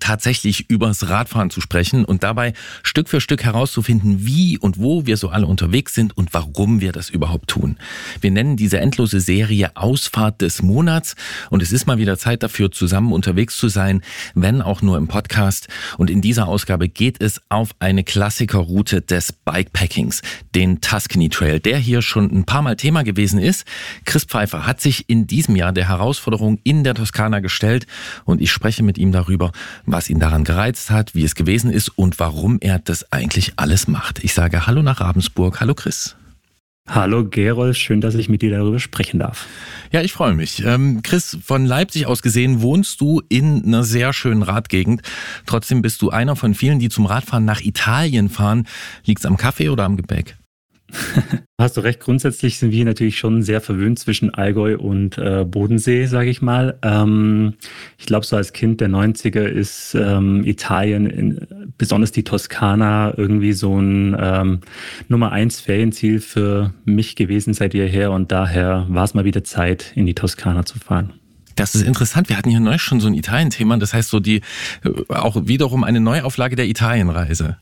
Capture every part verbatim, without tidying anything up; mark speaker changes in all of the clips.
Speaker 1: tatsächlich übers Radfahren zu sprechen und dabei Stück für Stück herauszufinden, wie und wo wir so alle unterwegs sind und warum wir das überhaupt tun. Wir nennen diese endlose Serie Ausfahrt des Monats und es ist mal wieder Zeit dafür, zusammen unterwegs zu sein, wenn auch nur im Podcast. Und in dieser Ausgabe geht es auf eine Klassikerroute des Bikepackings, den Tuscany Trail, der hier schon ein paar Mal Thema gewesen ist. Chris Pfeiffer hat sich in diesem Jahr der Herausforderung in der Toskana gestellt und ich spreche mit ihm darüber, was ihn daran gereizt hat, wie es gewesen ist und warum er das eigentlich alles macht. Ich sage Hallo nach Ravensburg. Hallo Chris.
Speaker 2: Hallo Gerold, schön, dass ich mit dir darüber sprechen darf.
Speaker 1: Ja, ich freue mich. Ähm, Chris, von Leipzig aus gesehen wohnst du in einer sehr schönen Radgegend. Trotzdem bist du einer von vielen, die zum Radfahren nach Italien fahren. Liegt's am Kaffee oder am Gebäck?
Speaker 2: Hast du recht, grundsätzlich sind wir natürlich schon sehr verwöhnt zwischen Allgäu und äh, Bodensee, sage ich mal. Ähm, ich glaube, so als Kind der neunziger ist ähm, Italien, in, besonders die Toskana, irgendwie so ein ähm, Nummer eins Ferienziel für mich gewesen seit jeher und daher war es mal wieder Zeit, in die Toskana zu fahren.
Speaker 1: Das ist interessant. Wir hatten hier neulich schon so ein Italien-Thema, das heißt so die auch wiederum eine Neuauflage der Italienreise.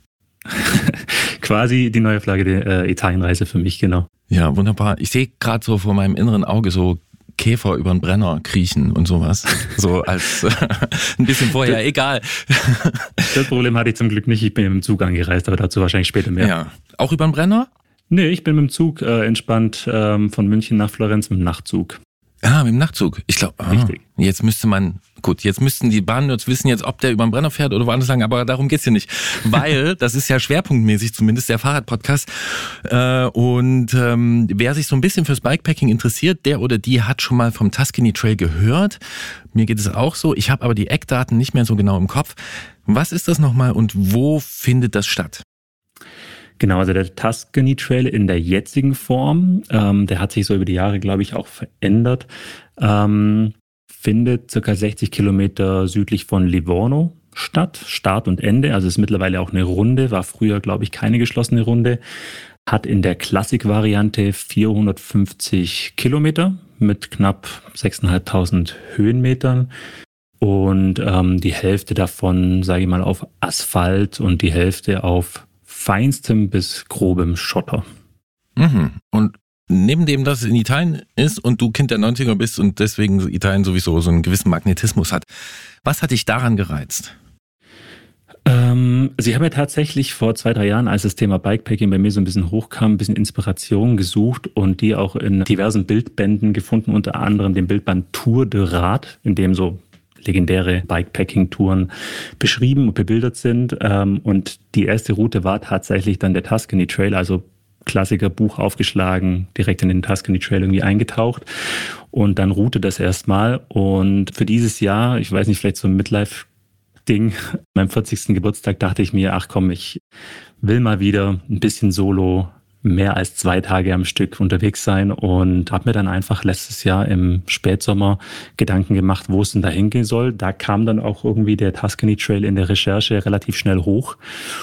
Speaker 2: Quasi die Neuauflage der äh, Italienreise für mich, genau.
Speaker 1: Ja, wunderbar. Ich sehe gerade so vor meinem inneren Auge so Käfer über den Brenner kriechen und sowas. So als äh, ein bisschen vorher, das, egal.
Speaker 2: Das Problem hatte ich zum Glück nicht. Ich bin mit dem Zug angereist, aber dazu wahrscheinlich später mehr.
Speaker 1: Ja. Auch über den Brenner?
Speaker 2: Nee, ich bin mit dem Zug äh, entspannt ähm, von München nach Florenz mit dem Nachtzug.
Speaker 1: Ah, mit dem Nachtzug. Ich glaube, ah,
Speaker 2: richtig.
Speaker 1: Jetzt müsste man, gut, jetzt müssten die Bahnnerds wissen jetzt, ob der über den Brenner fährt oder woanders lang, aber darum geht's hier nicht. Weil, das ist ja schwerpunktmäßig zumindest der Fahrradpodcast. Äh, und ähm, wer sich so ein bisschen fürs Bikepacking interessiert, der oder die hat schon mal vom Tuscany Trail gehört. Mir geht es auch so. Ich habe aber die Eckdaten nicht mehr so genau im Kopf. Was ist das nochmal und wo findet das statt?
Speaker 2: Genau, also der Tuscany Trail in der jetzigen Form, ähm, der hat sich so über die Jahre, glaube ich, auch verändert, ähm, findet circa sechzig Kilometer südlich von Livorno statt, Start und Ende, also ist mittlerweile auch eine Runde, war früher, glaube ich, keine geschlossene Runde, hat in der Klassik-Variante vierhundertfünfzig Kilometer mit knapp sechstausendfünfhundert Höhenmetern. Und ähm, die Hälfte davon, sage ich mal, auf Asphalt und die Hälfte auf feinstem bis grobem Schotter.
Speaker 1: Mhm. Und neben dem, dass es in Italien ist und du Kind der neunziger bist und deswegen Italien sowieso so einen gewissen Magnetismus hat, was hat dich daran gereizt?
Speaker 2: Ähm, also ich habe mir tatsächlich vor zwei, drei Jahren, als das Thema Bikepacking bei mir so ein bisschen hochkam, ein bisschen Inspiration gesucht und die auch in diversen Bildbänden gefunden, unter anderem den Bildband Tour de Rad, in dem so legendäre Bikepacking-Touren beschrieben und bebildert sind. Und die erste Route war tatsächlich dann der Tuscany Trail, also Klassiker, Buch aufgeschlagen, direkt in den Tuscany Trail irgendwie eingetaucht. Und dann route das erstmal. Und für dieses Jahr, ich weiß nicht, vielleicht so ein Midlife-Ding, meinem vierzigsten Geburtstag dachte ich mir, ach komm, ich will mal wieder ein bisschen solo mehr als zwei Tage am Stück unterwegs sein und habe mir dann einfach letztes Jahr im Spätsommer Gedanken gemacht, wo es denn da hingehen soll. Da kam dann auch irgendwie der Tuscany Trail in der Recherche relativ schnell hoch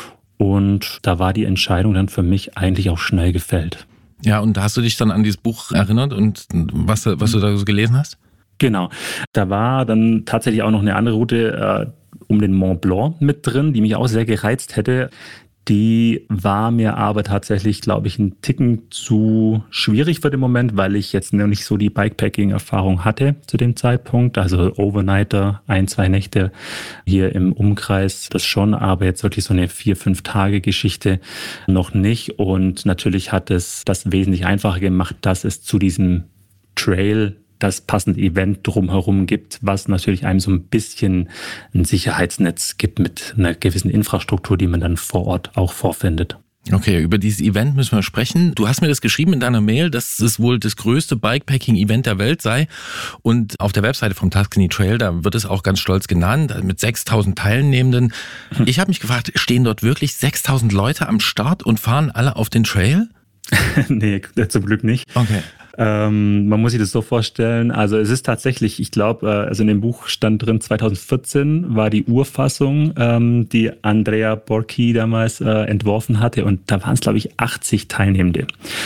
Speaker 2: und da war die Entscheidung dann für mich eigentlich auch schnell gefällt.
Speaker 1: Ja, und hast du dich dann an dieses Buch erinnert und was, was du da so gelesen hast?
Speaker 2: Genau, da war dann tatsächlich auch noch eine andere Route äh, um den Mont Blanc mit drin, die mich auch sehr gereizt hätte. Die war mir aber tatsächlich, glaube ich, ein Ticken zu schwierig für den Moment, weil ich jetzt noch nicht so die Bikepacking-Erfahrung hatte zu dem Zeitpunkt. Also Overnighter, ein, zwei Nächte hier im Umkreis, das schon, aber jetzt wirklich so eine vier, fünf Tage Geschichte noch nicht. Und natürlich hat es das wesentlich einfacher gemacht, dass es zu diesem Trail das passende Event drumherum gibt, was natürlich einem so ein bisschen ein Sicherheitsnetz gibt mit einer gewissen Infrastruktur, die man dann vor Ort auch vorfindet.
Speaker 1: Okay, über dieses Event müssen wir sprechen. Du hast mir das geschrieben in deiner Mail, dass es wohl das größte Bikepacking-Event der Welt sei. Und auf der Webseite vom Tuscany Trail, da wird es auch ganz stolz genannt, mit sechstausend Teilnehmenden. Ich habe mich gefragt, stehen dort wirklich sechstausend Leute am Start und fahren alle auf den Trail?
Speaker 2: Nee, zum Glück nicht.
Speaker 1: Okay.
Speaker 2: Ähm, man muss sich das so vorstellen, also es ist tatsächlich, ich glaube, äh, also in dem Buch stand drin, zweitausendvierzehn war die Urfassung, ähm, die Andrea Borchi damals äh, entworfen hatte und da waren es, glaube ich, achtzig Teilnehmende.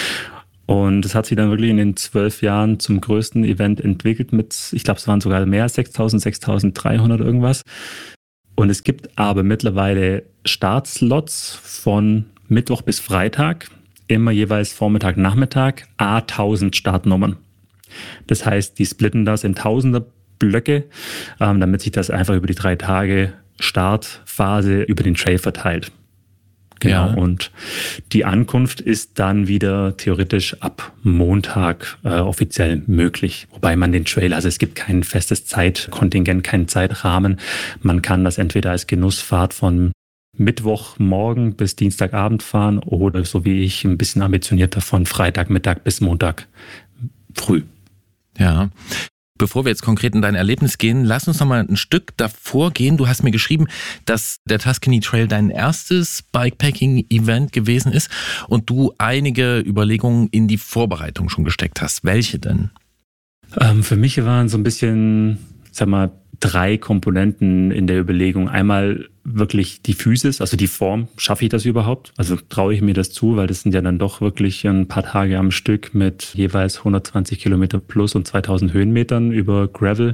Speaker 2: Und es hat sich dann wirklich in den zwölf Jahren zum größten Event entwickelt mit, ich glaube, es waren sogar mehr als sechstausend, sechstausenddreihundert irgendwas. Und es gibt aber mittlerweile Startslots von Mittwoch bis Freitag, immer jeweils Vormittag, Nachmittag, a tausend Startnummern. Das heißt, die splitten das in Tausender-Blöcke, ähm, damit sich das einfach über die drei Tage Startphase über den Trail verteilt. Genau. Ja. Und die Ankunft ist dann wieder theoretisch ab Montag äh, offiziell möglich. Wobei man den Trail, also es gibt kein festes Zeitkontingent, keinen Zeitrahmen. Man kann das entweder als Genussfahrt von Mittwochmorgen bis Dienstagabend fahren oder so wie ich ein bisschen ambitionierter von Freitagmittag bis Montag früh.
Speaker 1: Ja. Bevor wir jetzt konkret in dein Erlebnis gehen, lass uns noch mal ein Stück davor gehen. Du hast mir geschrieben, dass der Tuscany Trail dein erstes Bikepacking-Event gewesen ist und du einige Überlegungen in die Vorbereitung schon gesteckt hast. Welche denn?
Speaker 2: Ähm, für mich waren so ein bisschen, sag mal, drei Komponenten in der Überlegung. Einmal wirklich die Physis, also die Form. Schaffe ich das überhaupt? Also traue ich mir das zu, weil das sind ja dann doch wirklich ein paar Tage am Stück mit jeweils hundertzwanzig Kilometer plus und zweitausend Höhenmetern über Gravel.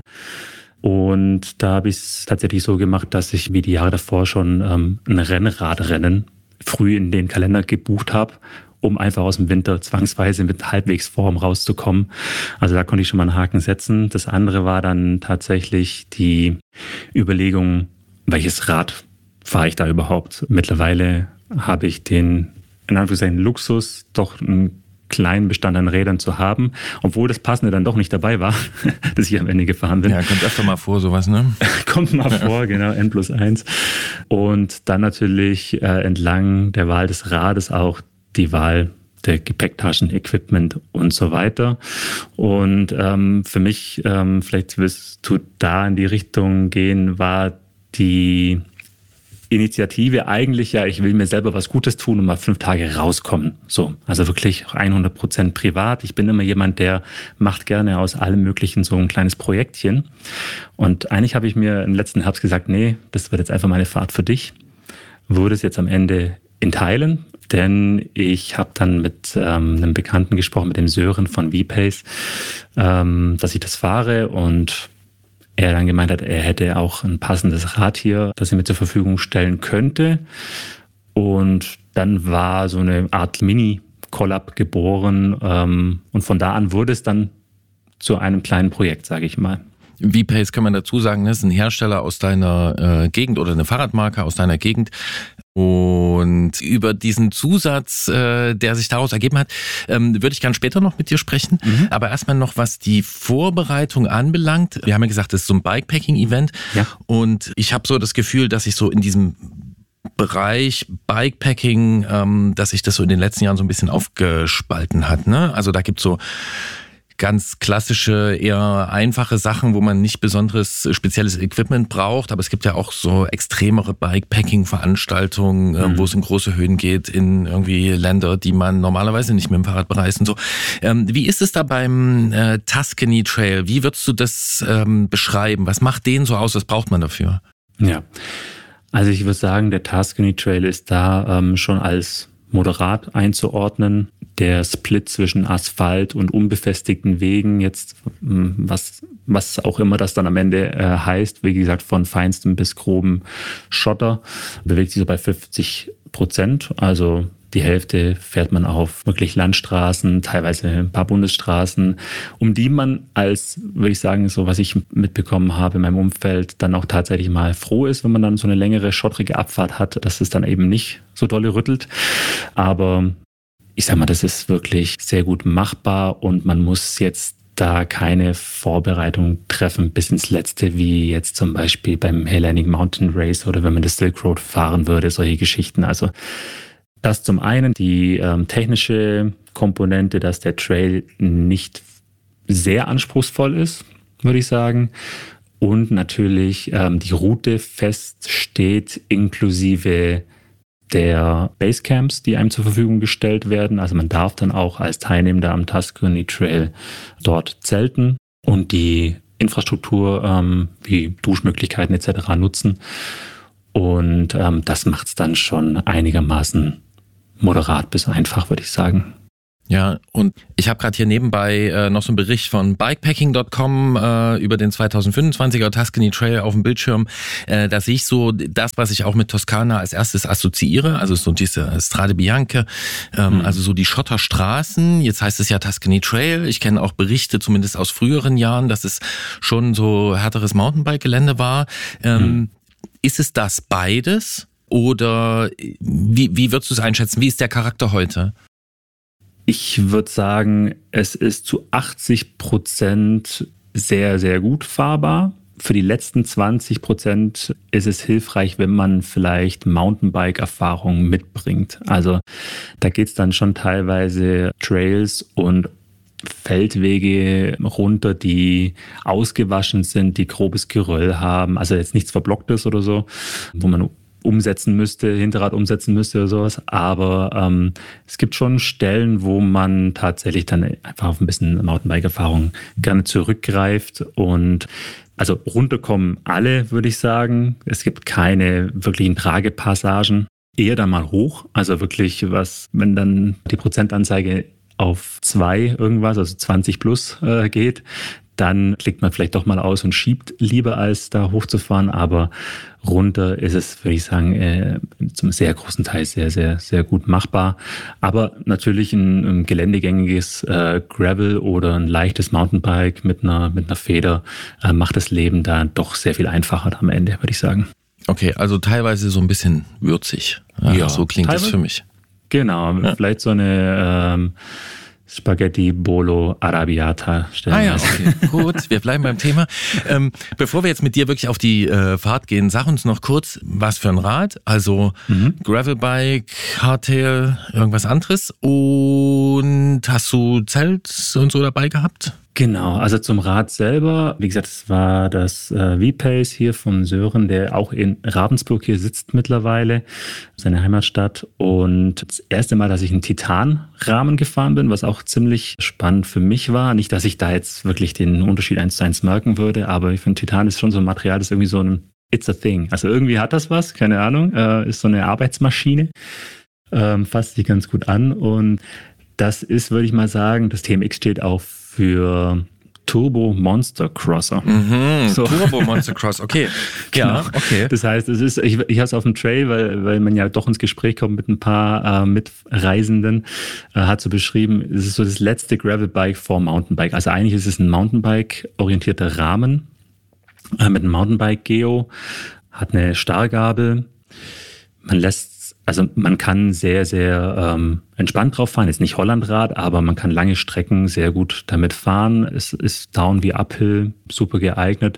Speaker 2: Und da habe ich es tatsächlich so gemacht, dass ich wie die Jahre davor schon ähm, ein Rennradrennen früh in den Kalender gebucht habe, um einfach aus dem Winter zwangsweise mit halbwegs Form rauszukommen. Also da konnte ich schon mal einen Haken setzen. Das andere war dann tatsächlich die Überlegung, welches Rad fahre ich da überhaupt? Mittlerweile habe ich den, in Anführungszeichen, Luxus, doch einen kleinen Bestand an Rädern zu haben, obwohl das Passende dann doch nicht dabei war, dass ich am Ende gefahren bin.
Speaker 1: Ja, kommt öfter mal vor, sowas, ne?
Speaker 2: Kommt mal vor, genau, N plus eins. Und dann natürlich äh, entlang der Wahl des Rades auch die Wahl der Gepäcktaschen, Equipment und so weiter. Und ähm, für mich, ähm, vielleicht wirst du da in die Richtung gehen, war die Initiative eigentlich ja, ich will mir selber was Gutes tun und mal fünf Tage rauskommen. So, also wirklich hundert Prozent privat. Ich bin immer jemand, der macht gerne aus allem Möglichen so ein kleines Projektchen. Und eigentlich habe ich mir im letzten Herbst gesagt, nee, das wird jetzt einfach mal eine Fahrt für dich. Wurde es jetzt am Ende in Teilen, denn ich habe dann mit ähm, einem Bekannten gesprochen, mit dem Sören von V-Pace, ähm, dass ich das fahre und er dann gemeint hat, er hätte auch ein passendes Rad hier, das er mir zur Verfügung stellen könnte. Und dann war so eine Art Mini-Collab geboren ähm, und von da an wurde es dann zu einem kleinen Projekt, sage ich mal.
Speaker 1: V-Pace kann man dazu sagen, das ist ein Hersteller aus deiner äh, Gegend oder eine Fahrradmarke aus deiner Gegend. Und über diesen Zusatz, äh, der sich daraus ergeben hat, ähm, würde ich gerne später noch mit dir sprechen. Mhm. Aber erstmal noch, was die Vorbereitung anbelangt. Wir haben ja gesagt, das ist so ein Bikepacking-Event.
Speaker 2: Ja.
Speaker 1: Und ich habe so das Gefühl, dass ich so in diesem Bereich Bikepacking, ähm, dass sich das so in den letzten Jahren so ein bisschen aufgespalten hat. Ne? Also da gibt's so ganz klassische, eher einfache Sachen, wo man nicht besonderes spezielles Equipment braucht. Aber es gibt ja auch so extremere Bikepacking-Veranstaltungen, mhm. wo es in große Höhen geht, in irgendwie Länder, die man normalerweise nicht mit dem Fahrrad bereist und so. Ähm, wie ist es da beim äh, Tuscany Trail? Wie würdest du das ähm, beschreiben? Was macht den so aus? Was braucht man dafür?
Speaker 2: Ja, also ich würde sagen, der Tuscany Trail ist da ähm, schon als moderat einzuordnen. Der Split zwischen Asphalt und unbefestigten Wegen, jetzt was, was auch immer das dann am Ende äh, heißt, wie gesagt, von feinstem bis grobem Schotter, bewegt sich so bei fünfzig Prozent. Also die Hälfte fährt man auf wirklich Landstraßen, teilweise ein paar Bundesstraßen, um die man als, würde ich sagen, so was ich mitbekommen habe in meinem Umfeld, dann auch tatsächlich mal froh ist, wenn man dann so eine längere, schottrige Abfahrt hat, dass es dann eben nicht so dolle rüttelt. Aber ich sag mal, das ist wirklich sehr gut machbar und man muss jetzt da keine Vorbereitung treffen bis ins Letzte, wie jetzt zum Beispiel beim Hellenic Mountain Race oder wenn man das Silk Road fahren würde, solche Geschichten. Also das zum einen, die ähm, technische Komponente, dass der Trail nicht sehr anspruchsvoll ist, würde ich sagen. Und natürlich ähm, die Route feststeht, inklusive der Basecamps, die einem zur Verfügung gestellt werden. Also man darf dann auch als Teilnehmender am Tuscany Trail dort zelten und die Infrastruktur ähm, wie Duschmöglichkeiten et cetera nutzen. Und ähm, das macht es dann schon einigermaßen moderat bis einfach, würde ich sagen.
Speaker 1: Ja, und ich habe gerade hier nebenbei äh, noch so einen Bericht von bikepacking Punkt com äh, über den zweitausendfünfundzwanziger Tuscany Trail auf dem Bildschirm. Äh, da sehe ich so das, was ich auch mit Toskana als erstes assoziiere, also so diese Strade Bianche, ähm, mhm. also so die Schotterstraßen. Jetzt heißt es ja Tuscany Trail. Ich kenne auch Berichte, zumindest aus früheren Jahren, dass es schon so härteres Mountainbike-Gelände war. Ähm, mhm. Ist es das beides oder wie, wie würdest du es einschätzen? Wie ist der Charakter heute?
Speaker 2: Ich würde sagen, es ist zu achtzig Prozent sehr, sehr gut fahrbar. Für die letzten zwanzig Prozent ist es hilfreich, wenn man vielleicht Mountainbike-Erfahrung mitbringt. Also da geht es dann schon teilweise Trails und Feldwege runter, die ausgewaschen sind, die grobes Geröll haben. Also jetzt nichts Verblocktes oder so, wo man umsetzen müsste, Hinterrad umsetzen müsste oder sowas. Aber ähm, es gibt schon Stellen, wo man tatsächlich dann einfach auf ein bisschen Mountainbike-Erfahrung gerne zurückgreift. Und also runterkommen alle, würde ich sagen. Es gibt keine wirklichen Tragepassagen. Eher dann mal hoch. Also wirklich was, wenn dann die Prozentanzeige auf zwei irgendwas, also zwanzig plus äh, geht, dann klickt man vielleicht doch mal aus und schiebt lieber, als da hochzufahren. Aber runter ist es, würde ich sagen, äh, zum sehr großen Teil sehr, sehr, sehr gut machbar. Aber natürlich ein, ein geländegängiges äh, Gravel oder ein leichtes Mountainbike mit einer, mit einer Feder äh, macht das Leben da doch sehr viel einfacher am Ende, würde ich sagen.
Speaker 1: Okay, also teilweise so ein bisschen würzig. Ja, ja, so klingt das für mich.
Speaker 2: Genau, ja. Vielleicht so eine ähm, Spaghetti Bolo Arrabbiata stellen.
Speaker 1: Ah ja, okay, gut, wir bleiben beim Thema. Ähm, bevor wir jetzt mit dir wirklich auf die äh, Fahrt gehen, sag uns noch kurz, was für ein Rad, also mhm. Gravelbike, Hardtail, irgendwas anderes, und hast du Zelt und so dabei gehabt?
Speaker 2: Genau, also zum Rad selber, wie gesagt, es war das äh, V-Pace hier von Sören, der auch in Ravensburg hier sitzt mittlerweile, seine Heimatstadt. Und das erste Mal, dass ich einen Titanrahmen gefahren bin, was auch ziemlich spannend für mich war. Nicht, dass ich da jetzt wirklich den Unterschied eins zu eins merken würde, aber ich finde, Titan ist schon so ein Material, das ist irgendwie so ein It's a thing. Also irgendwie hat das was, keine Ahnung, äh, ist so eine Arbeitsmaschine, ähm, fasst sich ganz gut an. Und das ist, würde ich mal sagen, das T M X steht auch für Turbo Monster Crosser.
Speaker 1: Mhm, so. Turbo Monster Cross, okay. Ja,
Speaker 2: genau. Okay. Das heißt, es ist, ich, ich habe es auf dem Trail, weil, weil man ja doch ins Gespräch kommt mit ein paar äh, Mitreisenden, äh, hat so beschrieben, es ist so das letzte Gravelbike vor Mountainbike. Also eigentlich ist es ein Mountainbike-orientierter Rahmen äh, mit einem Mountainbike-Geo, hat eine Starrgabel, man lässt Also man kann sehr, sehr ähm, entspannt drauf fahren. Ist nicht Hollandrad, aber man kann lange Strecken sehr gut damit fahren. Es ist Down wie Uphill, super geeignet.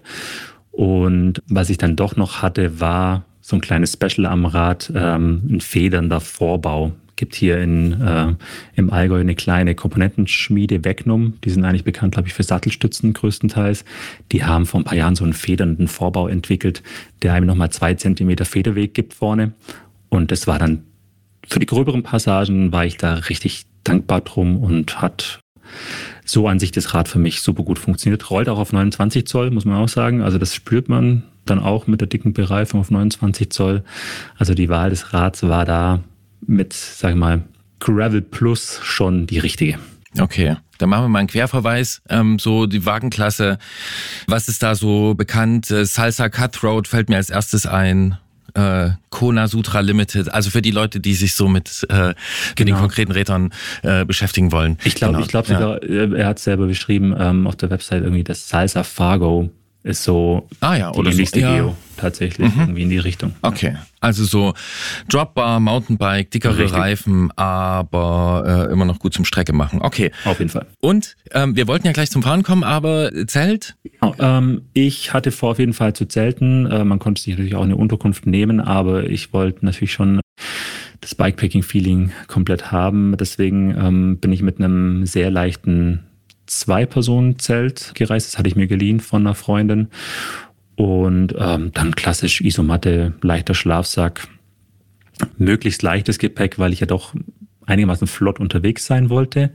Speaker 2: Und was ich dann doch noch hatte, war so ein kleines Special am Rad, ähm, ein federnder Vorbau. Gibt hier in, äh, im Allgäu eine kleine Komponentenschmiede, Vegnum. Die sind eigentlich bekannt, glaube ich, für Sattelstützen größtenteils. Die haben vor ein paar Jahren so einen federnden Vorbau entwickelt, der einem nochmal zwei Zentimeter Federweg gibt vorne. Und das war dann, für die gröberen Passagen war ich da richtig dankbar drum und hat so an sich das Rad für mich super gut funktioniert. Rollt auch auf neunundzwanzig Zoll, muss man auch sagen. Also das spürt man dann auch mit der dicken Bereifung auf neunundzwanzig Zoll. Also die Wahl des Rads war da mit, sag ich mal, Gravel Plus schon die richtige.
Speaker 1: Okay, dann machen wir mal einen Querverweis. Ähm, so die Wagenklasse, was ist da so bekannt? Salsa Cutthroat fällt mir als erstes ein. Äh, Kona Sutra Limited, also für die Leute, die sich so mit, äh, mit genau. den konkreten Rädern äh, beschäftigen wollen.
Speaker 2: Ich glaube, genau. ich glaube sogar, ja. er hat selber beschrieben ähm, auf der Website irgendwie, das Salsa Fargo ist so
Speaker 1: ah, ja,
Speaker 2: die
Speaker 1: oder
Speaker 2: ähnlichste
Speaker 1: so.
Speaker 2: Geo
Speaker 1: ja.
Speaker 2: tatsächlich,
Speaker 1: mhm.
Speaker 2: irgendwie in die Richtung.
Speaker 1: Okay, also so Dropbar, Mountainbike, dickere Richtig. Reifen, aber äh, immer noch gut zum Strecke machen. Okay.
Speaker 2: Auf jeden Fall.
Speaker 1: Und ähm, wir wollten ja gleich zum Fahren kommen, aber Zelt?
Speaker 2: Genau, ähm, ich hatte vor, auf jeden Fall zu zelten. Äh, man konnte sich natürlich auch eine Unterkunft nehmen, aber ich wollte natürlich schon das Bikepacking-Feeling komplett haben. Deswegen ähm, bin ich mit einem sehr leichten Zwei-Personen-Zelt gereist. Das hatte ich mir geliehen von einer Freundin. Und ähm, dann klassisch Isomatte, leichter Schlafsack, möglichst leichtes Gepäck, weil ich ja doch einigermaßen flott unterwegs sein wollte.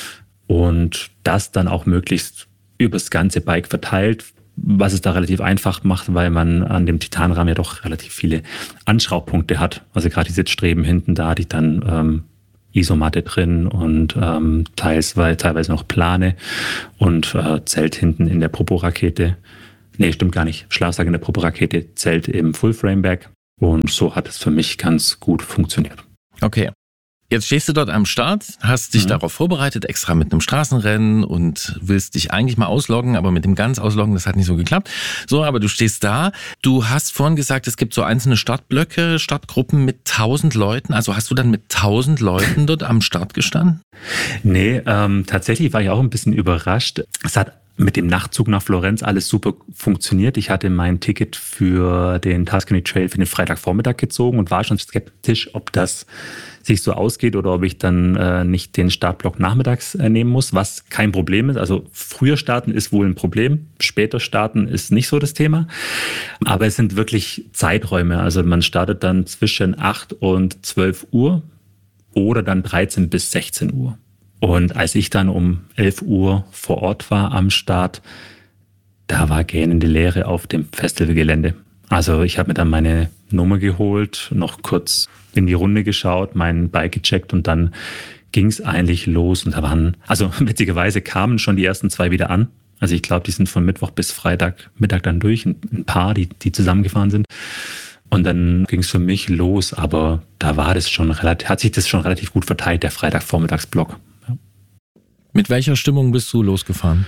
Speaker 2: Und das dann auch möglichst übers ganze Bike verteilt, was es da relativ einfach macht, weil man an dem Titanrahmen ja doch relativ viele Anschraubpunkte hat. Also gerade die Sitzstreben hinten, da hatte ich dann ähm, Isomatte drin und ähm, teilweise, teilweise noch Plane und äh, Zelt hinten in der Proporakete. Nee, stimmt gar nicht. Schlafsack in der Proporakete, Zelt im Full-Frame-Bag. Und so hat es für mich ganz gut funktioniert.
Speaker 1: Okay. Jetzt stehst du dort am Start, hast dich mhm. darauf vorbereitet, extra mit einem Straßenrennen und willst dich eigentlich mal ausloggen, aber mit dem ganz Ausloggen, das hat nicht so geklappt. So, aber du stehst da. Du hast vorhin gesagt, es gibt so einzelne Startblöcke, Startgruppen mit tausend Leuten. Also hast du dann mit tausend Leuten dort am Start gestanden?
Speaker 2: Nee, ähm, tatsächlich war ich auch ein bisschen überrascht. Es hat mit dem Nachtzug nach Florenz alles super funktioniert. Ich hatte mein Ticket für den Tuscany Trail für den Freitagvormittag gezogen und war schon skeptisch, ob das sich so ausgeht oder ob ich dann äh, nicht den Startblock nachmittags äh, nehmen muss, was kein Problem ist. Also früher starten ist wohl ein Problem, später starten ist nicht so das Thema. Aber es sind wirklich Zeiträume. Also man startet dann zwischen acht und zwölf Uhr oder dann dreizehn bis sechzehn Uhr. Und als ich dann um elf Uhr vor Ort war am Start, da war gähnende Leere auf dem Festivalgelände. Also ich habe mir dann meine Nummer geholt, noch kurz in die Runde geschaut, mein Bike gecheckt und dann ging es eigentlich los. Und da waren, also witzigerweise kamen schon die ersten zwei wieder an. Also ich glaube, die sind von Mittwoch bis Freitag Mittag dann durch, ein paar, die, die zusammengefahren sind. Und dann ging es für mich los, aber da war das schon relativ, hat sich das schon relativ gut verteilt, der Freitagvormittagsblock. Ja.
Speaker 1: Mit welcher Stimmung bist du losgefahren?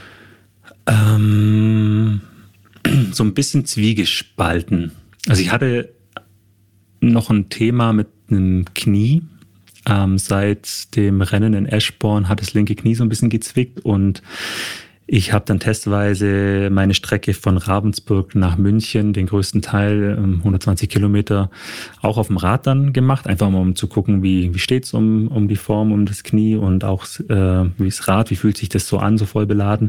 Speaker 2: Ähm, so ein bisschen zwiegespalten. Also ich hatte noch ein Thema mit einem Knie. Ähm, seit dem Rennen in Eschborn hat das linke Knie so ein bisschen gezwickt und ich habe dann testweise meine Strecke von Ravensburg nach München, den größten Teil, hundertzwanzig Kilometer, auch auf dem Rad dann gemacht. Einfach mal um zu gucken, wie, wie steht's um, um die Form, um das Knie und auch äh, wie das Rad, wie fühlt sich das so an, so voll beladen.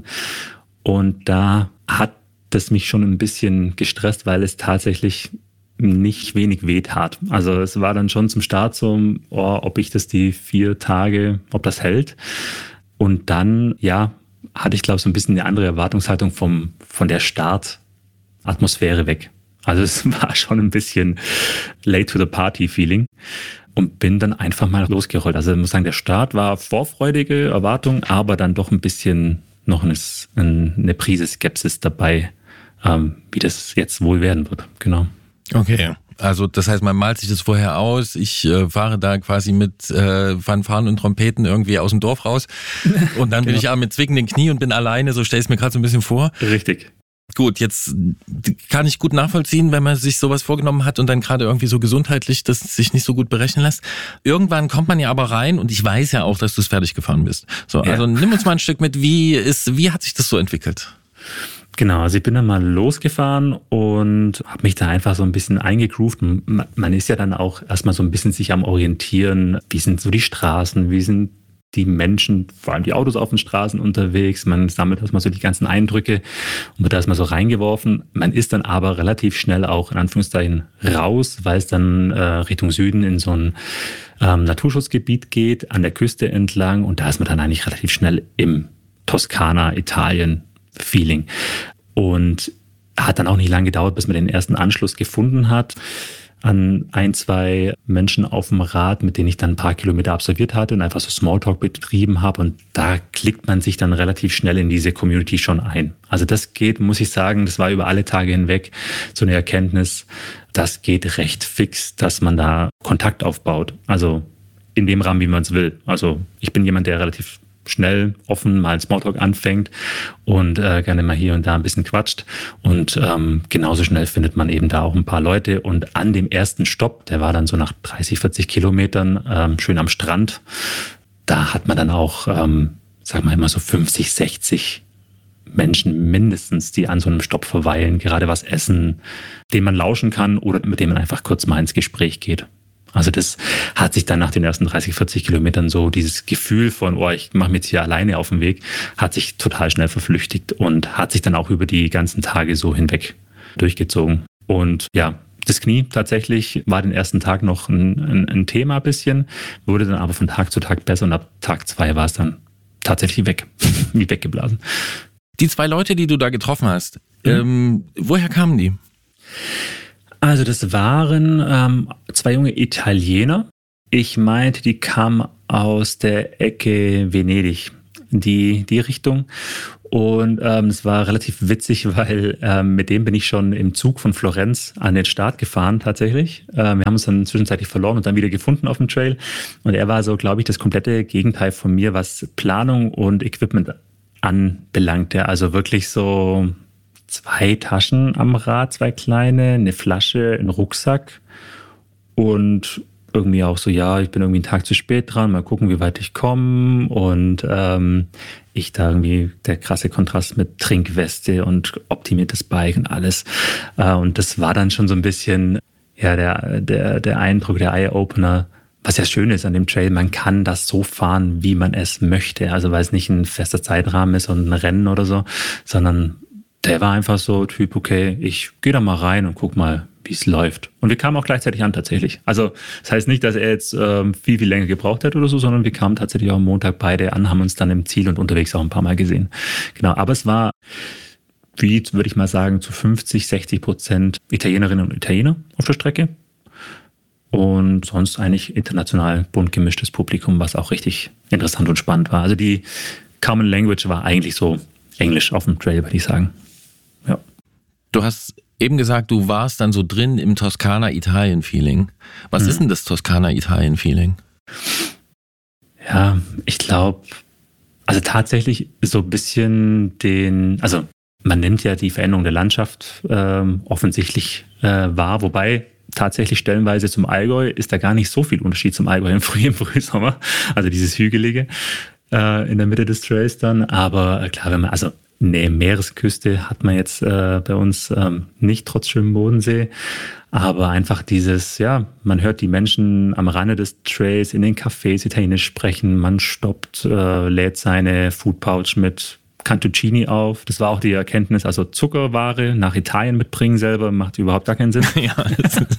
Speaker 2: Und da hat das mich schon ein bisschen gestresst, weil es tatsächlich nicht wenig weh tat. Also es war dann schon zum Start so, oh, ob ich das die vier Tage, ob das hält. Und dann, ja, hatte ich, glaube ich, so ein bisschen eine andere Erwartungshaltung vom, von der Startatmosphäre weg. Also es war schon ein bisschen late to the party Feeling und bin dann einfach mal losgerollt. Also ich muss sagen, der Start war vorfreudige Erwartung, aber dann doch ein bisschen noch eine, eine Prise Skepsis dabei, ähm, wie das jetzt wohl werden wird. Genau.
Speaker 1: Okay. Also das heißt, man malt sich das vorher aus. Ich äh, fahre da quasi mit äh, Fanfaren und Trompeten irgendwie aus dem Dorf raus und dann bin genau. ich aber mit zwickenden Knie und bin alleine, so stelle ich es mir gerade so ein bisschen vor.
Speaker 2: Richtig.
Speaker 1: Gut, jetzt kann ich gut nachvollziehen, wenn man sich sowas vorgenommen hat und dann gerade irgendwie so gesundheitlich das sich nicht so gut berechnen lässt. Irgendwann kommt man ja aber rein und ich weiß ja auch, dass du es fertig gefahren bist. So, ja. Also nimm uns mal ein Stück mit, wie ist, wie hat sich das so entwickelt?
Speaker 2: Genau, also ich bin dann mal losgefahren und habe mich da einfach so ein bisschen eingegroovt. Man ist ja dann auch erstmal so ein bisschen sich am Orientieren, wie sind so die Straßen, wie sind die Menschen, vor allem die Autos auf den Straßen unterwegs. Man sammelt erstmal so die ganzen Eindrücke und wird da erstmal so reingeworfen. Man ist dann aber relativ schnell auch in Anführungszeichen raus, weil es dann äh, Richtung Süden in so ein ähm, Naturschutzgebiet geht, an der Küste entlang. Und da ist man dann eigentlich relativ schnell im Toskana, Italien Feeling. Und hat dann auch nicht lange gedauert, bis man den ersten Anschluss gefunden hat an ein, zwei Menschen auf dem Rad, mit denen ich dann ein paar Kilometer absolviert hatte und einfach so Smalltalk betrieben habe. Und da klickt man sich dann relativ schnell in diese Community schon ein. Also das geht, muss ich sagen, das war über alle Tage hinweg so eine Erkenntnis, das geht recht fix, dass man da Kontakt aufbaut. Also in dem Rahmen, wie man es will. Also ich bin jemand, der relativ schnell, offen mal Smalltalk anfängt und äh, gerne mal hier und da ein bisschen quatscht. Und ähm, genauso schnell findet man eben da auch ein paar Leute. Und an dem ersten Stopp, der war dann so nach dreißig, vierzig Kilometern, ähm, schön am Strand, da hat man dann auch, ähm, sag mal immer so fünfzig, sechzig Menschen mindestens, die an so einem Stopp verweilen, gerade was essen, dem man lauschen kann oder mit dem man einfach kurz mal ins Gespräch geht. Also das hat sich dann nach den ersten dreißig, vierzig Kilometern so dieses Gefühl von, oh, ich mache mich jetzt hier alleine auf den Weg, hat sich total schnell verflüchtigt und hat sich dann auch über die ganzen Tage so hinweg durchgezogen. Und ja, das Knie tatsächlich war den ersten Tag noch ein, ein, ein Thema ein bisschen, wurde dann aber von Tag zu Tag besser und ab Tag zwei war es dann tatsächlich weg, wie weggeblasen.
Speaker 1: Die zwei Leute, die du da getroffen hast, mhm. ähm, woher kamen die?
Speaker 2: Also das waren ähm, zwei junge Italiener, Ich meinte, die kam aus der Ecke Venedig, die, die Richtung. Und ähm, es war relativ witzig, weil ähm, mit dem bin ich schon im Zug von Florenz an den Start gefahren tatsächlich. Ähm, wir haben uns dann zwischenzeitlich verloren und dann wieder gefunden auf dem Trail. Und er war so, glaube ich, das komplette Gegenteil von mir, was Planung und Equipment anbelangte. Also wirklich so zwei Taschen am Rad, zwei kleine, eine Flasche, ein Rucksack und irgendwie auch so, ja, ich bin irgendwie einen Tag zu spät dran, mal gucken, wie weit ich komme. Und ähm, ich da irgendwie der krasse Kontrast mit Trinkweste und optimiertes Bike und alles. Äh, und das war dann schon so ein bisschen ja der, der, der Eindruck, der Eye-Opener, was ja schön ist an dem Trail, man kann das so fahren, wie man es möchte. Also weil es nicht ein fester Zeitrahmen ist und ein Rennen oder so, sondern der war einfach so Typ, okay, ich gehe da mal rein und guck mal, wie es läuft. Und wir kamen auch gleichzeitig an tatsächlich. Also das heißt nicht, dass er jetzt ähm, viel, viel länger gebraucht hat oder so, sondern wir kamen tatsächlich auch am Montag beide an, haben uns dann im Ziel und unterwegs auch ein paar Mal gesehen. Genau, aber es war, wie würde ich mal sagen, zu fünfzig, sechzig Prozent Italienerinnen und Italiener auf der Strecke. Und sonst eigentlich international bunt gemischtes Publikum, was auch richtig interessant und spannend war. Also die Common Language war eigentlich so Englisch auf dem Trail, würde ich sagen. Ja.
Speaker 1: Du hast eben gesagt, du warst dann so drin im Toskana-Italien-Feeling. Was mhm. ist denn das Toskana-Italien-Feeling?
Speaker 2: Ja, ich glaube, also tatsächlich so ein bisschen den, also man nimmt ja die Veränderung der Landschaft ähm, offensichtlich äh, wahr, wobei tatsächlich stellenweise zum Allgäu ist da gar nicht so viel Unterschied zum Allgäu im, Früh, im Frühsommer, also dieses Hügelige äh, in der Mitte des Trails dann, aber äh, klar, wenn man, also eine Meeresküste hat man jetzt äh, bei uns ähm, nicht, trotz schönem Bodensee. Aber einfach dieses, ja, man hört die Menschen am Rande des Trails in den Cafés Italienisch sprechen. Man stoppt, äh, lädt seine Foodpouch mit Cantuccini auf. Das war auch die Erkenntnis, also Zuckerware nach Italien mitbringen selber macht überhaupt gar keinen Sinn. Ja, das ist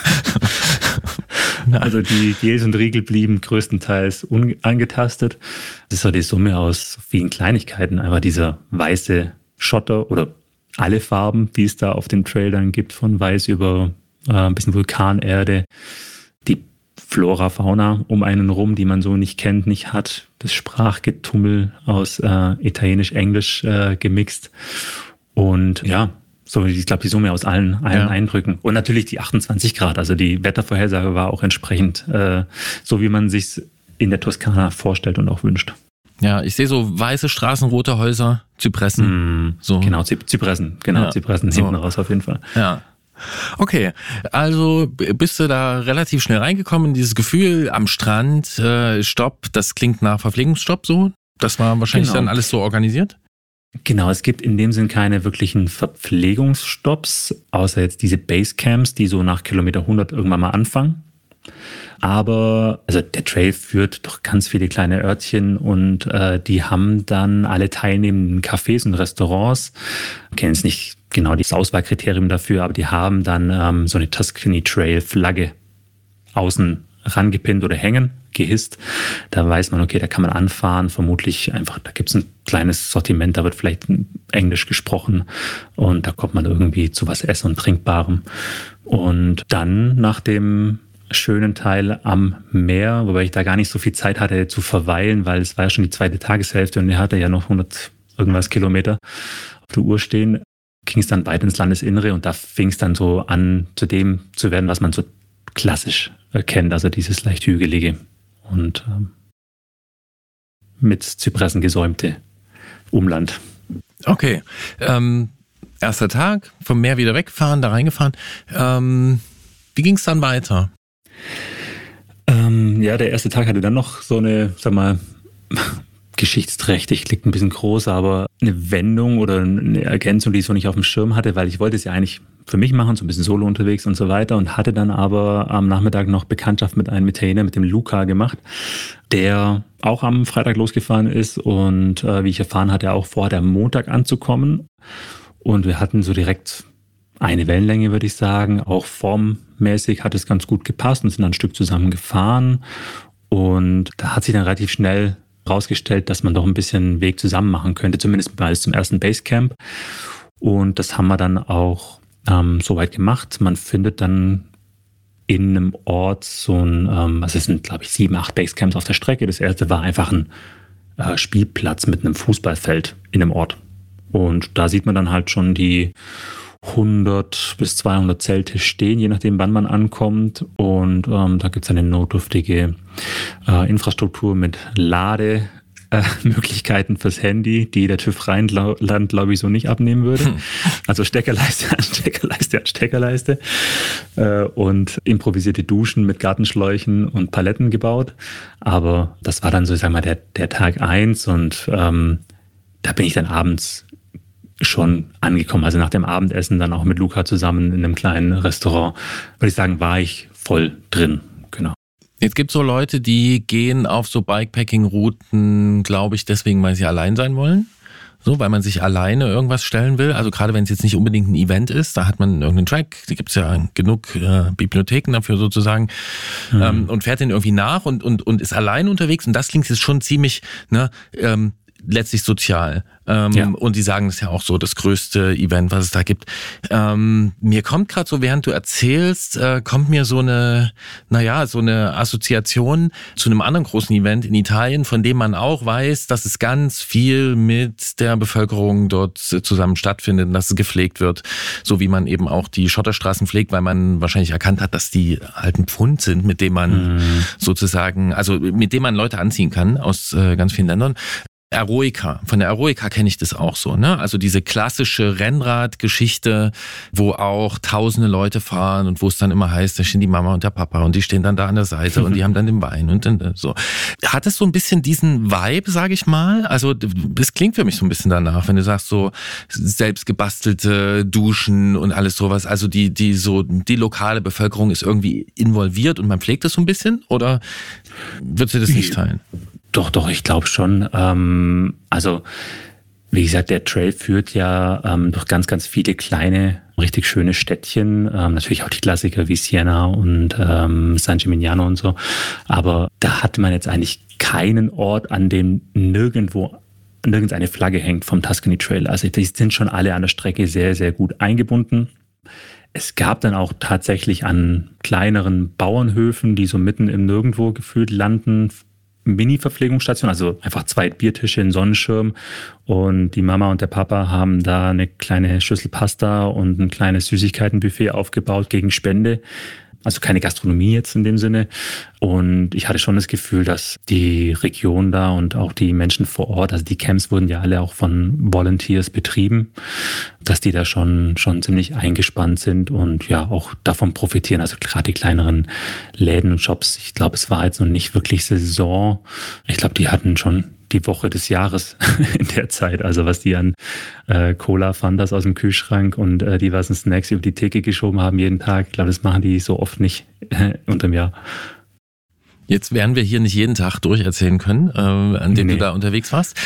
Speaker 2: also die Gels und Riegel blieben größtenteils unangetastet. Das ist so die Summe aus vielen Kleinigkeiten. Einfach dieser weiße Schotter oder alle Farben, die es da auf dem Trail dann gibt, von weiß über äh, ein bisschen Vulkanerde. Die Flora, Fauna um einen rum, die man so nicht kennt, nicht hat. Das Sprachgetummel aus äh, Italienisch, Englisch äh, gemixt. Und ja, so, ich glaube, die Summe aus allen, allen ja. Eindrücken. Und natürlich die achtundzwanzig Grad. Also die Wettervorhersage war auch entsprechend äh, so, wie man sich in der Toskana vorstellt und auch wünscht.
Speaker 1: Ja, ich sehe so weiße Straßen, rote Häuser, Zypressen.
Speaker 2: Mm, so. Genau, Zypressen. Genau, ja. Zypressen hinten so. Raus auf jeden Fall.
Speaker 1: Ja. Okay, also bist du da relativ schnell reingekommen, dieses Gefühl am Strand, äh, Stopp, das klingt nach Verpflegungsstopp so? Das war wahrscheinlich genau. Dann alles so organisiert?
Speaker 2: Genau, es gibt in dem Sinn keine wirklichen Verpflegungsstopps, außer jetzt diese Basecamps, die so nach Kilometer hundert irgendwann mal anfangen. Aber also der Trail führt durch ganz viele kleine Örtchen und äh, die haben dann alle teilnehmenden Cafés und Restaurants, ich kenne jetzt nicht genau das Auswahlkriterium dafür, aber die haben dann ähm, so eine Tuscany Trail Flagge außen rangepinnt oder hängen, gehisst. Da weiß man, okay, da kann man anfahren, vermutlich einfach, da gibt es ein kleines Sortiment, da wird vielleicht Englisch gesprochen und da kommt man irgendwie zu was Essen und Trinkbarem. Und dann nach dem schönen Teil am Meer, wobei ich da gar nicht so viel Zeit hatte zu verweilen, weil es war ja schon die zweite Tageshälfte und er hatte ja noch hundert irgendwas Kilometer auf der Uhr stehen, ging es dann weit ins Landesinnere und da fing es dann so an, zu dem zu werden, was man so klassisch kennt, also dieses leicht hügelige und ähm, mit Zypressen gesäumte Umland.
Speaker 1: Okay, ähm, erster Tag, vom Meer wieder wegfahren, da reingefahren. Ähm, wie ging es dann weiter?
Speaker 2: Ähm, ja, der erste Tag hatte dann noch so eine, sag mal, geschichtsträchtig, klingt ein bisschen groß, aber eine Wendung oder eine Ergänzung, die ich so nicht auf dem Schirm hatte, weil ich wollte es ja eigentlich für mich machen, so ein bisschen solo unterwegs und so weiter und hatte dann aber am Nachmittag noch Bekanntschaft mit einem Italiener, mit dem Luca gemacht, der auch am Freitag losgefahren ist und äh, wie ich erfahren hatte, auch vorhatte, am Montag anzukommen und wir hatten so direkt eine Wellenlänge, würde ich sagen, auch formmäßig hat es ganz gut gepasst und sind dann ein Stück zusammen gefahren und da hat sich dann relativ schnell rausgestellt, dass man doch ein bisschen Weg zusammen machen könnte, zumindest mal zum ersten Basecamp. Und das haben wir dann auch ähm, soweit gemacht. Man findet dann in einem Ort so ein, ähm, also es sind, glaube ich, sieben, acht Basecamps auf der Strecke. Das erste war einfach ein äh, Spielplatz mit einem Fußballfeld in einem Ort. Und da sieht man dann halt schon die hundert bis zweihundert Zelte stehen, je nachdem, wann man ankommt. Und ähm, da gibt es eine notdürftige äh, Infrastruktur mit Lade. Äh, Möglichkeiten fürs Handy, die der TÜV Rheinland, glaube ich, so nicht abnehmen würde. Hm. Also Steckerleiste an Steckerleiste an Steckerleiste äh, und improvisierte Duschen mit Gartenschläuchen und Paletten gebaut. Aber das war dann so, ich sag mal, der, der Tag eins und ähm, da bin ich dann abends schon angekommen. Also nach dem Abendessen dann auch mit Luca zusammen in einem kleinen Restaurant, würde ich sagen, war ich voll drin. Genau.
Speaker 1: Jetzt gibt es so Leute, die gehen auf so Bikepacking-Routen, glaube ich, deswegen, weil sie allein sein wollen. So, weil man sich alleine irgendwas stellen will. Also gerade wenn es jetzt nicht unbedingt ein Event ist, da hat man irgendeinen Track, da gibt es ja genug äh, Bibliotheken dafür sozusagen, mhm. ähm, und fährt den irgendwie nach und, und, und ist allein unterwegs. Und das klingt jetzt schon ziemlich, ne, ähm, letztlich sozial. Ähm, ja. Und die sagen, das ist ja auch so das größte Event, was es da gibt. Ähm, mir kommt gerade so, während du erzählst, äh, kommt mir so eine, naja, so eine Assoziation zu einem anderen großen Event in Italien, von dem man auch weiß, dass es ganz viel mit der Bevölkerung dort zusammen stattfindet und dass es gepflegt wird, so wie man eben auch die Schotterstraßen pflegt, weil man wahrscheinlich erkannt hat, dass die halt ein Pfund sind, mit dem man mhm. sozusagen, also mit dem man Leute anziehen kann aus äh, ganz vielen Ländern. Eroica. Von der Eroica kenne ich das auch so, ne? Also diese klassische Rennradgeschichte, wo auch tausende Leute fahren und wo es dann immer heißt, da stehen die Mama und der Papa und die stehen dann da an der Seite und die haben dann den Wein und dann so. Hat es so ein bisschen diesen Vibe, sage ich mal? Also das klingt für mich so ein bisschen danach, wenn du sagst so selbst gebastelte Duschen und alles sowas. Also die die so die lokale Bevölkerung ist irgendwie involviert und man pflegt das so ein bisschen, oder würdest du das nicht teilen?
Speaker 2: Doch, doch, ich glaube schon. Ähm, also, wie gesagt, der Trail führt ja ähm, durch ganz, ganz viele kleine, richtig schöne Städtchen. Ähm, natürlich auch die Klassiker wie Siena und ähm, San Gimignano und so. Aber da hatte man jetzt eigentlich keinen Ort, an dem nirgendwo nirgends eine Flagge hängt vom Tuscany Trail. Also die sind schon alle an der Strecke sehr, sehr gut eingebunden. Es gab dann auch tatsächlich an kleineren Bauernhöfen, die so mitten im Nirgendwo gefühlt landen, Mini-Verpflegungsstation, also einfach zwei Biertische, ein Sonnenschirm und die Mama und der Papa haben da eine kleine Schüssel Pasta und ein kleines Süßigkeitenbuffet aufgebaut gegen Spende. Also keine Gastronomie jetzt in dem Sinne. Und ich hatte schon das Gefühl, dass die Region da und auch die Menschen vor Ort, also die Camps wurden ja alle auch von Volunteers betrieben, dass die da schon schon ziemlich eingespannt sind und ja auch davon profitieren. Also gerade die kleineren Läden und Shops, ich glaube, es war jetzt noch nicht wirklich Saison. Ich glaube, die hatten schon die Woche des Jahres in der Zeit. Also was die an äh, Cola, Fantas aus dem Kühlschrank und äh, diversen Snacks über die Theke geschoben haben jeden Tag. Ich glaube, das machen die so oft nicht äh, unterm Jahr.
Speaker 1: Jetzt werden wir hier nicht jeden Tag durcherzählen können, äh, an dem nee. du da unterwegs warst.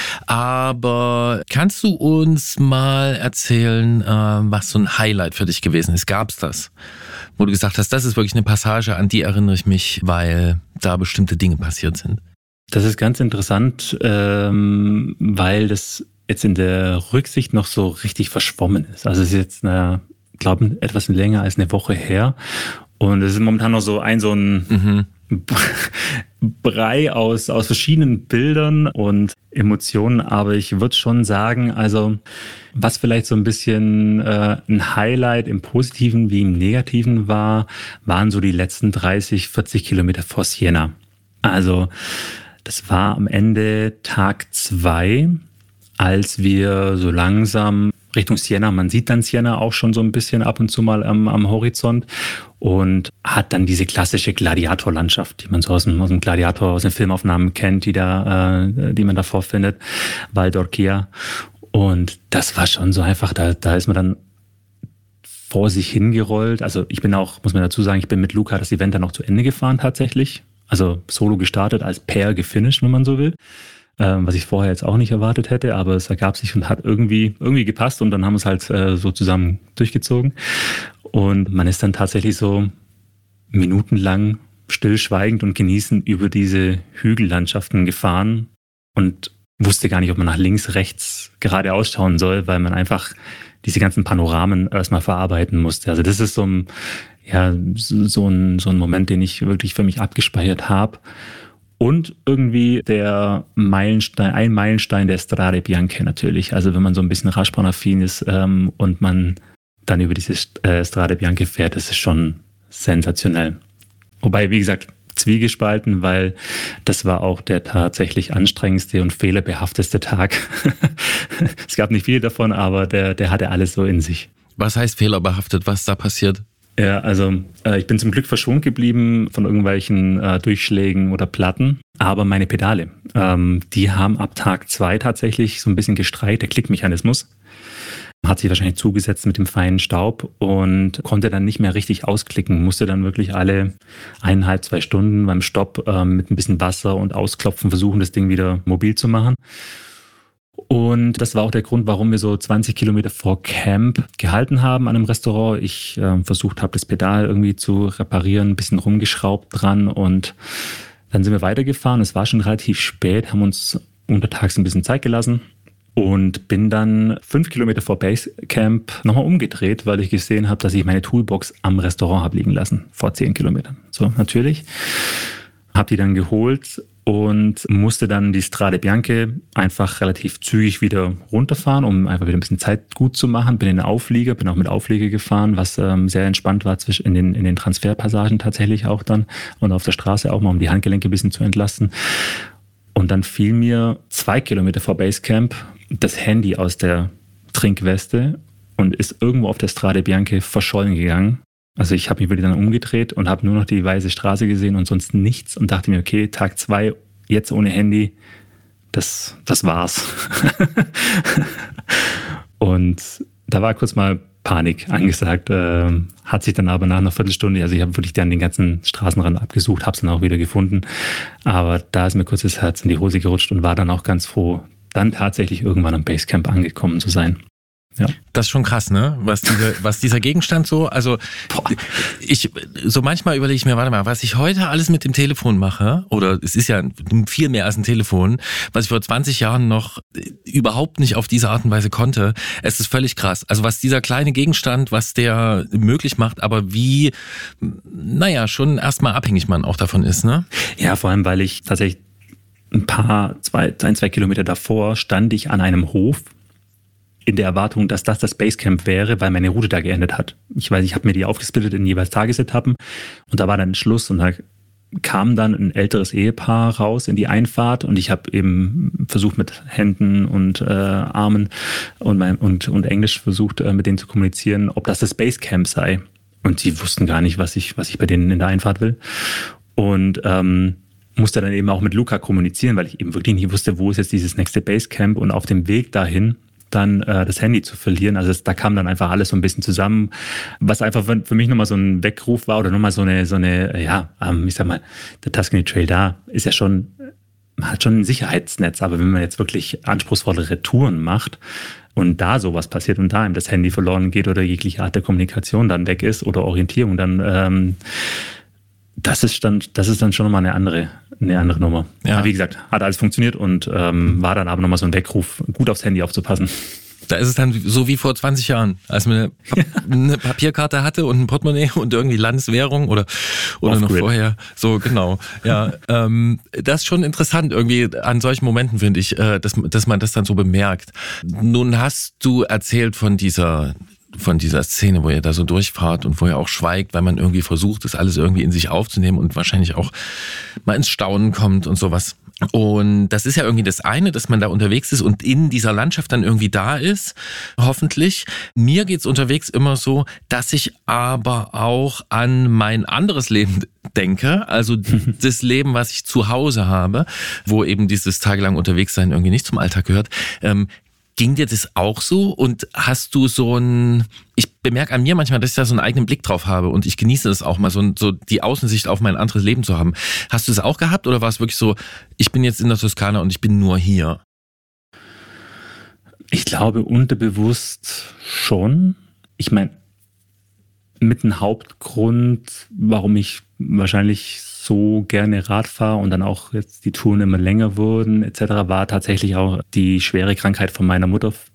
Speaker 1: Aber kannst du uns mal erzählen, äh, was so ein Highlight für dich gewesen ist? Gab's das? Wo du gesagt hast, das ist wirklich eine Passage, an die erinnere ich mich, weil da bestimmte Dinge passiert sind.
Speaker 2: Das ist ganz interessant, ähm, weil das jetzt in der Rücksicht noch so richtig verschwommen ist. Also es ist jetzt, na, glaube ich, etwas länger als eine Woche her. Und es ist momentan noch so ein so ein mhm. Brei aus aus verschiedenen Bildern und Emotionen. Aber ich würde schon sagen, also was vielleicht so ein bisschen äh, ein Highlight im Positiven wie im Negativen war, waren so die letzten dreißig, vierzig Kilometer vor Siena. Also das war am Ende Tag zwei, als wir so langsam Richtung Siena, man sieht dann Siena auch schon so ein bisschen ab und zu mal am, am Horizont und hat dann diese klassische Gladiatorlandschaft, die man so aus dem, aus dem Gladiator, aus den Filmaufnahmen kennt, die da, äh, die man da vorfindet, Val d'Orcia. Und das war schon so einfach, da, da ist man dann vor sich hingerollt. Also ich bin auch, muss man dazu sagen, ich bin mit Luca das Event dann noch zu Ende gefahren tatsächlich. Also solo gestartet, als Pair gefinisht, wenn man so will. Ähm, was ich vorher jetzt auch nicht erwartet hätte, aber es ergab sich und hat irgendwie irgendwie gepasst und dann haben wir es halt äh, so zusammen durchgezogen. Und man ist dann tatsächlich so minutenlang stillschweigend und genießend über diese Hügellandschaften gefahren und wusste gar nicht, ob man nach links, rechts geradeaus schauen soll, weil man einfach diese ganzen Panoramen erstmal verarbeiten musste. Also das ist so ein, ja, so ein, so ein Moment, den ich wirklich für mich abgespeichert habe. Und irgendwie der Meilenstein, ein Meilenstein der Strade Bianche natürlich. Also wenn man so ein bisschen Radspornaffin ist ähm, und man dann über diese äh, Strade Bianche fährt, das ist schon sensationell. Wobei, wie gesagt, zwiegespalten, weil das war auch der tatsächlich anstrengendste und fehlerbehafteste Tag. Es gab nicht viel davon, aber der, der hatte alles so in sich.
Speaker 1: Was heißt fehlerbehaftet? Was ist da passiert?
Speaker 2: Ja, also äh, ich bin zum Glück verschont geblieben von irgendwelchen äh, Durchschlägen oder Platten, aber meine Pedale, ähm, die haben ab Tag zwei tatsächlich so ein bisschen gestreikt, der Klickmechanismus hat sich wahrscheinlich zugesetzt mit dem feinen Staub und konnte dann nicht mehr richtig ausklicken, musste dann wirklich alle eineinhalb, zwei Stunden beim Stopp äh, mit ein bisschen Wasser und Ausklopfen versuchen, das Ding wieder mobil zu machen. Und das war auch der Grund, warum wir so zwanzig Kilometer vor Camp gehalten haben an einem Restaurant. Ich äh, versucht habe, das Pedal irgendwie zu reparieren, ein bisschen rumgeschraubt dran und dann sind wir weitergefahren. Es war schon relativ spät, haben uns untertags ein bisschen Zeit gelassen und bin dann fünf Kilometer vor Basecamp nochmal umgedreht, weil ich gesehen habe, dass ich meine Toolbox am Restaurant habe liegen lassen, vor zehn Kilometern. So, natürlich. Habe die dann geholt und musste dann die Strade Bianche einfach relativ zügig wieder runterfahren, um einfach wieder ein bisschen Zeit gut zu machen. Bin in den Auflieger, bin auch mit Auflieger gefahren, was ähm, sehr entspannt war zwischen in den, in den Transferpassagen tatsächlich auch dann und auf der Straße auch mal, um die Handgelenke ein bisschen zu entlasten. Und dann fiel mir zwei Kilometer vor Basecamp das Handy aus der Trinkweste und ist irgendwo auf der Strade Bianche verschollen gegangen. Also ich habe mich wieder dann umgedreht und habe nur noch die weiße Straße gesehen und sonst nichts und dachte mir, okay, Tag zwei, jetzt ohne Handy, das, das war's. Und da war kurz mal Panik angesagt, äh, hat sich dann aber nach einer Viertelstunde, also ich habe wirklich dann den ganzen Straßenrand abgesucht, habe es dann auch wieder gefunden, aber da ist mir kurz das Herz in die Hose gerutscht und war dann auch ganz froh, dann tatsächlich irgendwann am Basecamp angekommen zu sein. Ja.
Speaker 1: Das ist schon krass, ne? Was, diese, was dieser Gegenstand so, also Boah. ich so manchmal überlege ich mir, warte mal, was ich heute alles mit dem Telefon mache, oder es ist ja viel mehr als ein Telefon, was ich vor zwanzig Jahren noch überhaupt nicht auf diese Art und Weise konnte, es ist völlig krass. Also was dieser kleine Gegenstand, was der möglich macht, aber wie, naja, schon erstmal abhängig man auch davon ist, ne?
Speaker 2: Ja, vor allem, weil ich tatsächlich ein paar, zwei, ein, zwei Kilometer davor stand ich an einem Hof, in der Erwartung, dass das das Basecamp wäre, weil meine Route da geendet hat. Ich weiß, ich habe mir die aufgesplittet in jeweils Tagesetappen und da war dann Schluss und da kam dann ein älteres Ehepaar raus in die Einfahrt und ich habe eben versucht mit Händen und äh, Armen und, mein, und, und Englisch versucht äh, mit denen zu kommunizieren, ob das das Basecamp sei. Und sie wussten gar nicht, was ich, was ich bei denen in der Einfahrt will. Und ähm, musste dann eben auch mit Luca kommunizieren, weil ich eben wirklich nicht wusste, wo ist jetzt dieses nächste Basecamp und auf dem Weg dahin dann äh, das Handy zu verlieren. Also es, da kam dann einfach alles so ein bisschen zusammen, was einfach für, für mich nochmal so ein Weckruf war oder nochmal so eine, so eine, ja, ähm, ich sag mal, der Tuscany Trail da ist ja schon, man hat schon ein Sicherheitsnetz, aber wenn man jetzt wirklich anspruchsvollere Touren macht und da sowas passiert und da ihm das Handy verloren geht oder jegliche Art der Kommunikation dann weg ist oder Orientierung, dann ähm, das ist dann, das ist dann schon nochmal eine andere, eine andere Nummer. Ja. Aber wie gesagt, hat alles funktioniert und ähm, war dann aber nochmal so ein Weckruf, gut aufs Handy aufzupassen.
Speaker 1: Da ist es dann so wie vor zwanzig Jahren, als man eine, eine Papierkarte hatte und ein Portemonnaie und irgendwie Landeswährung oder oder noch vorher. So, genau. Ja, ähm, das ist schon interessant irgendwie an solchen Momenten, finde ich, äh, dass, dass man das dann so bemerkt. Nun hast du erzählt von dieser von dieser Szene, wo ihr da so durchfahrt und wo ihr auch schweigt, weil man irgendwie versucht, das alles irgendwie in sich aufzunehmen und wahrscheinlich auch mal ins Staunen kommt und sowas. Und das ist ja irgendwie das eine, dass man da unterwegs ist und in dieser Landschaft dann irgendwie da ist, hoffentlich. Mir geht's unterwegs immer so, dass ich aber auch an mein anderes Leben denke, also das Leben, was ich zu Hause habe, wo eben dieses tagelang unterwegs sein irgendwie nicht zum Alltag gehört. Ähm, Ging dir das auch so und hast du so ein, ich bemerke an mir manchmal, dass ich da so einen eigenen Blick drauf habe und ich genieße das auch mal, so, so die Außensicht auf mein anderes Leben zu haben. Hast du das auch gehabt oder war es wirklich so, ich bin jetzt in der Toskana und ich bin nur hier?
Speaker 2: Ich glaube unterbewusst schon. Ich meine, mit einem Hauptgrund, warum ich wahrscheinlich so gerne Rad fahre und dann auch jetzt die Touren immer länger wurden et cetera, war tatsächlich auch die schwere Krankheit von meiner Mutter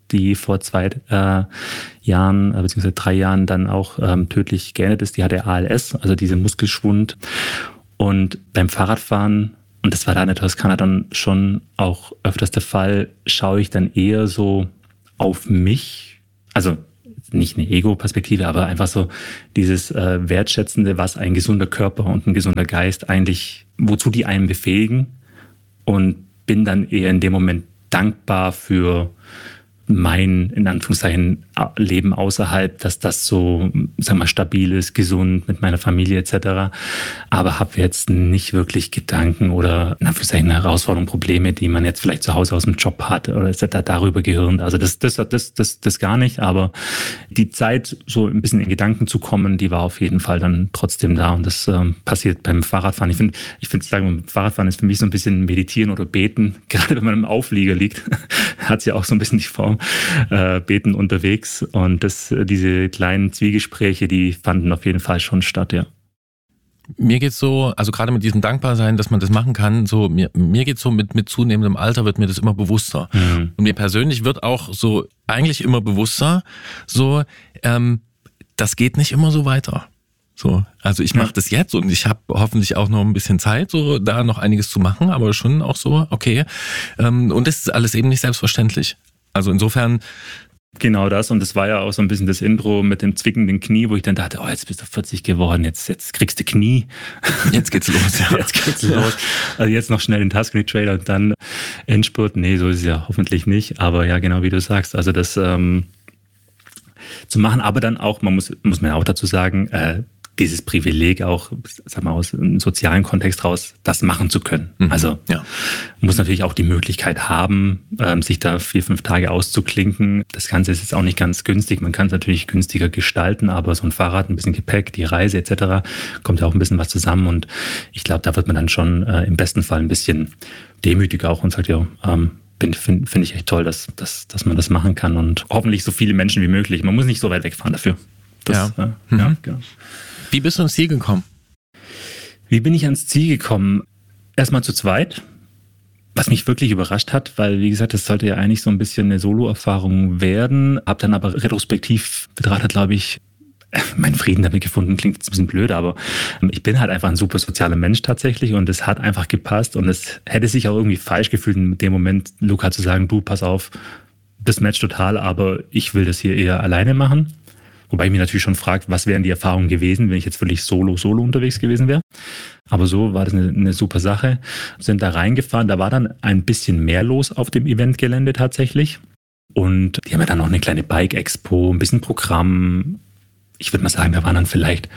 Speaker 2: die vor zwei äh, Jahren, äh, beziehungsweise drei Jahren dann auch ähm, tödlich geendet ist. Die hatte A L S, also diese Muskelschwund. Und beim Fahrradfahren, und das war da in der Toskana dann schon auch öfters der Fall, schaue ich dann eher so auf mich, also nicht eine Ego-Perspektive, aber einfach so dieses äh, Wertschätzende, was ein gesunder Körper und ein gesunder Geist eigentlich, wozu die einen befähigen, und bin dann eher in dem Moment dankbar für mein, in Anführungszeichen, Leben außerhalb, dass das so, sag mal, stabil ist, gesund mit meiner Familie et cetera. Aber habe jetzt nicht wirklich Gedanken oder, in Anführungszeichen, Herausforderungen, Probleme, die man jetzt vielleicht zu Hause aus dem Job hat oder et cetera darüber gehirnt. Also das, das, das, das, das gar nicht. Aber die Zeit, so ein bisschen in Gedanken zu kommen, die war auf jeden Fall dann trotzdem da. Und das ähm, passiert beim Fahrradfahren. Ich finde, ich finde, sagen wir, Fahrradfahren ist für mich so ein bisschen Meditieren oder Beten. Gerade wenn man im Auflieger liegt, hat es ja auch so ein bisschen die Form. Äh, beten unterwegs, und das, diese kleinen Zwiegespräche, die fanden auf jeden Fall schon statt, ja.
Speaker 1: Mir geht's so, also gerade mit diesem Dankbarsein, dass man das machen kann, so mir, mir geht's so mit, mit zunehmendem Alter wird mir das immer bewusster. Mhm. Und mir persönlich wird auch so eigentlich immer bewusster, so ähm, das geht nicht immer so weiter. So, also ich mache das jetzt und ich habe hoffentlich auch noch ein bisschen Zeit, so da noch einiges zu machen, aber schon auch so, okay. Ähm, und das ist alles eben nicht selbstverständlich. Also insofern.
Speaker 2: Genau das, und das war ja auch so ein bisschen das Intro mit dem zwickenden Knie, wo ich dann dachte, oh, jetzt bist du vierzig geworden, jetzt, jetzt kriegst du Knie.
Speaker 1: Jetzt geht's los, ja.
Speaker 2: Jetzt geht's los. Also jetzt noch schnell den Tuscany-Trailer und dann Endspurt. Nee, so ist es ja hoffentlich nicht, aber ja, genau wie du sagst, also das ähm, zu machen, aber dann auch, man muss, muss man auch dazu sagen, äh, dieses Privileg auch, sag mal, aus einem sozialen Kontext raus, das machen zu können. Mhm. Also ja. Muss natürlich auch die Möglichkeit haben, ähm, sich da vier, fünf Tage auszuklinken. Das Ganze ist jetzt auch nicht ganz günstig. Man kann es natürlich günstiger gestalten, aber so ein Fahrrad, ein bisschen Gepäck, die Reise et cetera, kommt ja auch ein bisschen was zusammen. Und ich glaube, da wird man dann schon äh, im besten Fall ein bisschen demütiger auch und sagt, ja, ähm, finde find ich echt toll, dass, dass, dass man das machen kann, und hoffentlich so viele Menschen wie möglich. Man muss nicht so weit wegfahren dafür. Das,
Speaker 1: ja.
Speaker 2: Äh,
Speaker 1: mhm.
Speaker 2: ja, genau.
Speaker 1: Wie bist du ans Ziel gekommen?
Speaker 2: Wie bin ich ans Ziel gekommen? Erstmal zu zweit, was mich wirklich überrascht hat, weil, wie gesagt, das sollte ja eigentlich so ein bisschen eine Solo-Erfahrung werden. Hab dann aber retrospektiv betrachtet, glaube ich, meinen Frieden damit gefunden. Klingt jetzt ein bisschen blöd, aber ich bin halt einfach ein super sozialer Mensch tatsächlich, und es hat einfach gepasst, und es hätte sich auch irgendwie falsch gefühlt in dem Moment, Luca zu sagen, du, pass auf, das matcht total, aber ich will das hier eher alleine machen. Wobei ich mich natürlich schon fragt, was wären die Erfahrungen gewesen, wenn ich jetzt wirklich solo, solo unterwegs gewesen wäre. Aber so war das eine, eine super Sache. Sind da reingefahren, da war dann ein bisschen mehr los auf dem Eventgelände tatsächlich. Und die haben ja dann noch eine kleine Bike-Expo, ein bisschen Programm. Ich würde mal sagen, da waren dann vielleicht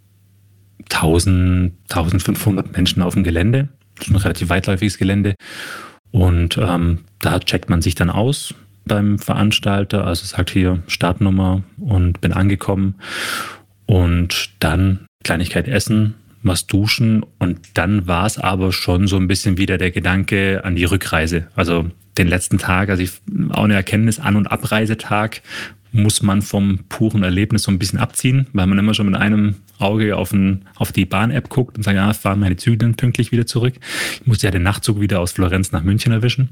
Speaker 2: tausend, eintausendfünfhundert Menschen auf dem Gelände. Das ist ein relativ weitläufiges Gelände. Und ähm, da checkt man sich dann aus beim Veranstalter, also sagt hier Startnummer, und bin angekommen, und dann Kleinigkeit essen, was duschen, und dann war es aber schon so ein bisschen wieder der Gedanke an die Rückreise, also den letzten Tag, also ich, auch eine Erkenntnis, An- und Abreisetag muss man vom puren Erlebnis so ein bisschen abziehen, weil man immer schon mit einem Auge auf, ein, auf die Bahn-App guckt und sagt, ja, fahren meine Züge dann pünktlich wieder zurück. Ich musste ja den Nachtzug wieder aus Florenz nach München erwischen.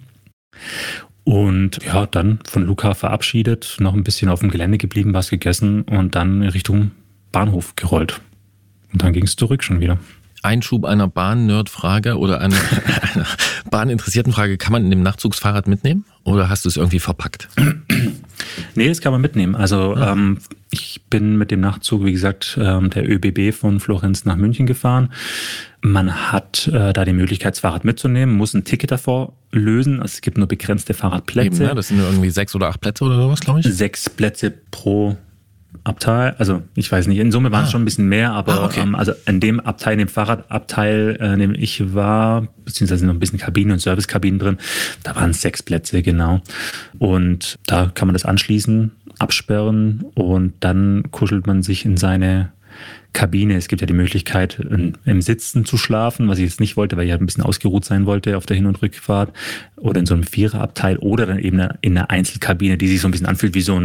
Speaker 2: Und ja, dann von Luca verabschiedet, noch ein bisschen auf dem Gelände geblieben, was gegessen und dann Richtung Bahnhof gerollt. Und dann ging es zurück schon wieder.
Speaker 1: Einschub einer Bahn-Nerd-Frage oder einer, einer Bahninteressierten Frage: Kann man in dem Nachzugsfahrrad mitnehmen oder hast du es irgendwie verpackt?
Speaker 2: Nee, das kann man mitnehmen. Also ja. ähm, ich bin mit dem Nachtzug, wie gesagt, ähm, der ÖBB von Florenz nach München gefahren. Man hat äh, da die Möglichkeit, das Fahrrad mitzunehmen, muss ein Ticket davor lösen. Also es gibt nur begrenzte Fahrradplätze.
Speaker 1: Eben, ne? Das sind nur irgendwie sechs oder acht Plätze oder sowas, glaube ich.
Speaker 2: Sechs Plätze pro Abteil, also ich weiß nicht, in Summe waren es ah. schon ein bisschen mehr, aber ah, okay. ähm, also in dem Abteil, in dem Fahrradabteil, äh, in dem ich war, beziehungsweise noch ein bisschen Kabinen und Servicekabinen drin, da waren es sechs Plätze, genau. Und da kann man das anschließen, absperren und dann kuschelt man sich in seine Kabine. Es gibt ja die Möglichkeit, in, im Sitzen zu schlafen, was ich jetzt nicht wollte, weil ich halt ein bisschen ausgeruht sein wollte auf der Hin- und Rückfahrt, oder in so einem Viererabteil oder dann eben in einer Einzelkabine, die sich so ein bisschen anfühlt wie so ein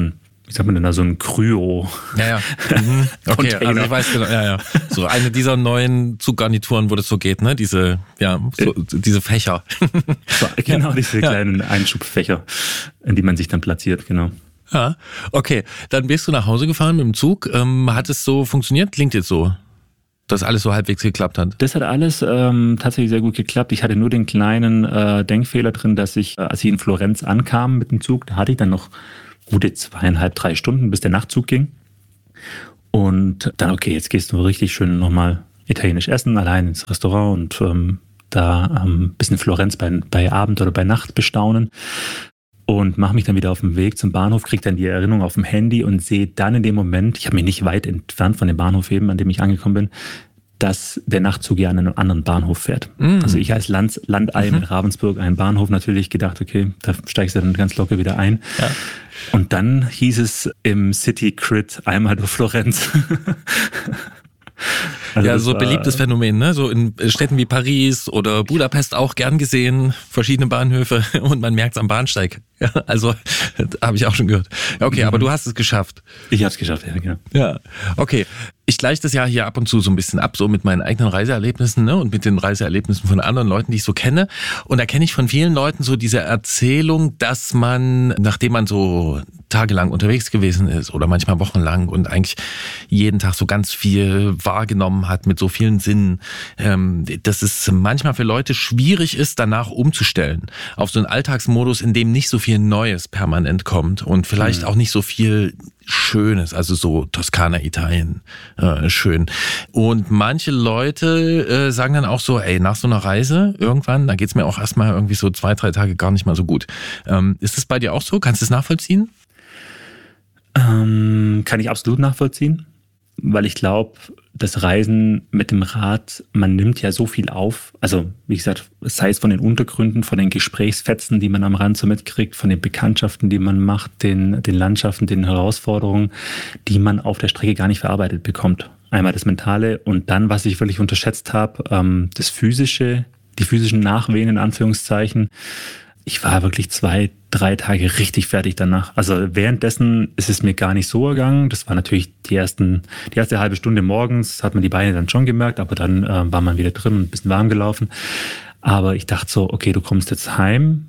Speaker 2: wie sagt man denn da, so ein Kryo.
Speaker 1: Ja, ja. Mhm. Okay, also ich weiß genau, ja, ja. So eine dieser neuen Zuggarnituren, wo das so geht, ne? Diese, ja, so, diese Fächer.
Speaker 2: So, genau, diese
Speaker 1: ja.
Speaker 2: kleinen Einschubfächer, in die man sich dann platziert, genau.
Speaker 1: Ja, okay. Dann bist du nach Hause gefahren mit dem Zug. Ähm, hat es so funktioniert? Klingt jetzt so, dass alles so halbwegs geklappt hat.
Speaker 2: Das hat alles ähm, tatsächlich sehr gut geklappt. Ich hatte nur den kleinen äh, Denkfehler drin, dass ich, äh, als ich in Florenz ankam mit dem Zug, da hatte ich dann noch gute zweieinhalb, drei Stunden, bis der Nachtzug ging. Und dann, okay, jetzt gehst du richtig schön nochmal italienisch essen, allein ins Restaurant und ähm, da ein ähm, bisschen Florenz bei, bei Abend oder bei Nacht bestaunen. Und mache mich dann wieder auf den Weg zum Bahnhof, kriege dann die Erinnerung auf dem Handy und sehe dann in dem Moment, ich habe mich nicht weit entfernt von dem Bahnhof eben, an dem ich angekommen bin, dass der Nachtzug ja an einen anderen Bahnhof fährt. Mm. Also ich als Land, Landei mhm. in Ravensburg, einen Bahnhof, natürlich gedacht, okay, da steigst du dann ganz locker wieder ein. Ja. Und dann hieß es im City Crit einmal durch Florenz.
Speaker 1: Also ja, so beliebtes Phänomen, ne? So in Städten wie Paris oder Budapest auch gern gesehen, verschiedene Bahnhöfe und man merkt es am Bahnsteig. Ja, also habe ich auch schon gehört. Okay, mhm. aber du hast es geschafft.
Speaker 2: Ich habe es geschafft, ja, genau.
Speaker 1: Ja, okay. Ich gleiche das ja hier ab und zu so ein bisschen ab, so mit meinen eigenen Reiseerlebnissen, ne, und mit den Reiseerlebnissen von anderen Leuten, die ich so kenne. Und da kenne ich von vielen Leuten so diese Erzählung, dass man, nachdem man so tagelang unterwegs gewesen ist oder manchmal wochenlang und eigentlich jeden Tag so ganz viel wahrgenommen hat mit so vielen Sinnen, ähm, dass es manchmal für Leute schwierig ist, danach umzustellen auf so einen Alltagsmodus, in dem nicht so viel Neues permanent kommt und vielleicht mhm. auch nicht so viel Schönes, also so Toskana, Italien, äh, schön. Und manche Leute äh, sagen dann auch so, ey, nach so einer Reise irgendwann, da geht's mir auch erstmal irgendwie so zwei, drei Tage gar nicht mal so gut. Ähm, ist das bei dir auch so? Kannst du das nachvollziehen?
Speaker 2: Ähm, kann ich absolut nachvollziehen, weil ich glaube, das Reisen mit dem Rad, man nimmt ja so viel auf. Also wie gesagt, sei es von den Untergründen, von den Gesprächsfetzen, die man am Rand so mitkriegt, von den Bekanntschaften, die man macht, den, den Landschaften, den Herausforderungen, die man auf der Strecke gar nicht verarbeitet bekommt. Einmal das Mentale und dann, was ich wirklich unterschätzt habe, ähm, das Physische, die physischen Nachwehen in Anführungszeichen. Ich war wirklich zwei, drei Tage richtig fertig danach. Also währenddessen ist es mir gar nicht so ergangen. Das war natürlich die ersten, die erste halbe Stunde morgens, hat man die Beine dann schon gemerkt, aber dann äh, war man wieder drin und ein bisschen warm gelaufen. Aber ich dachte so, okay, du kommst jetzt heim,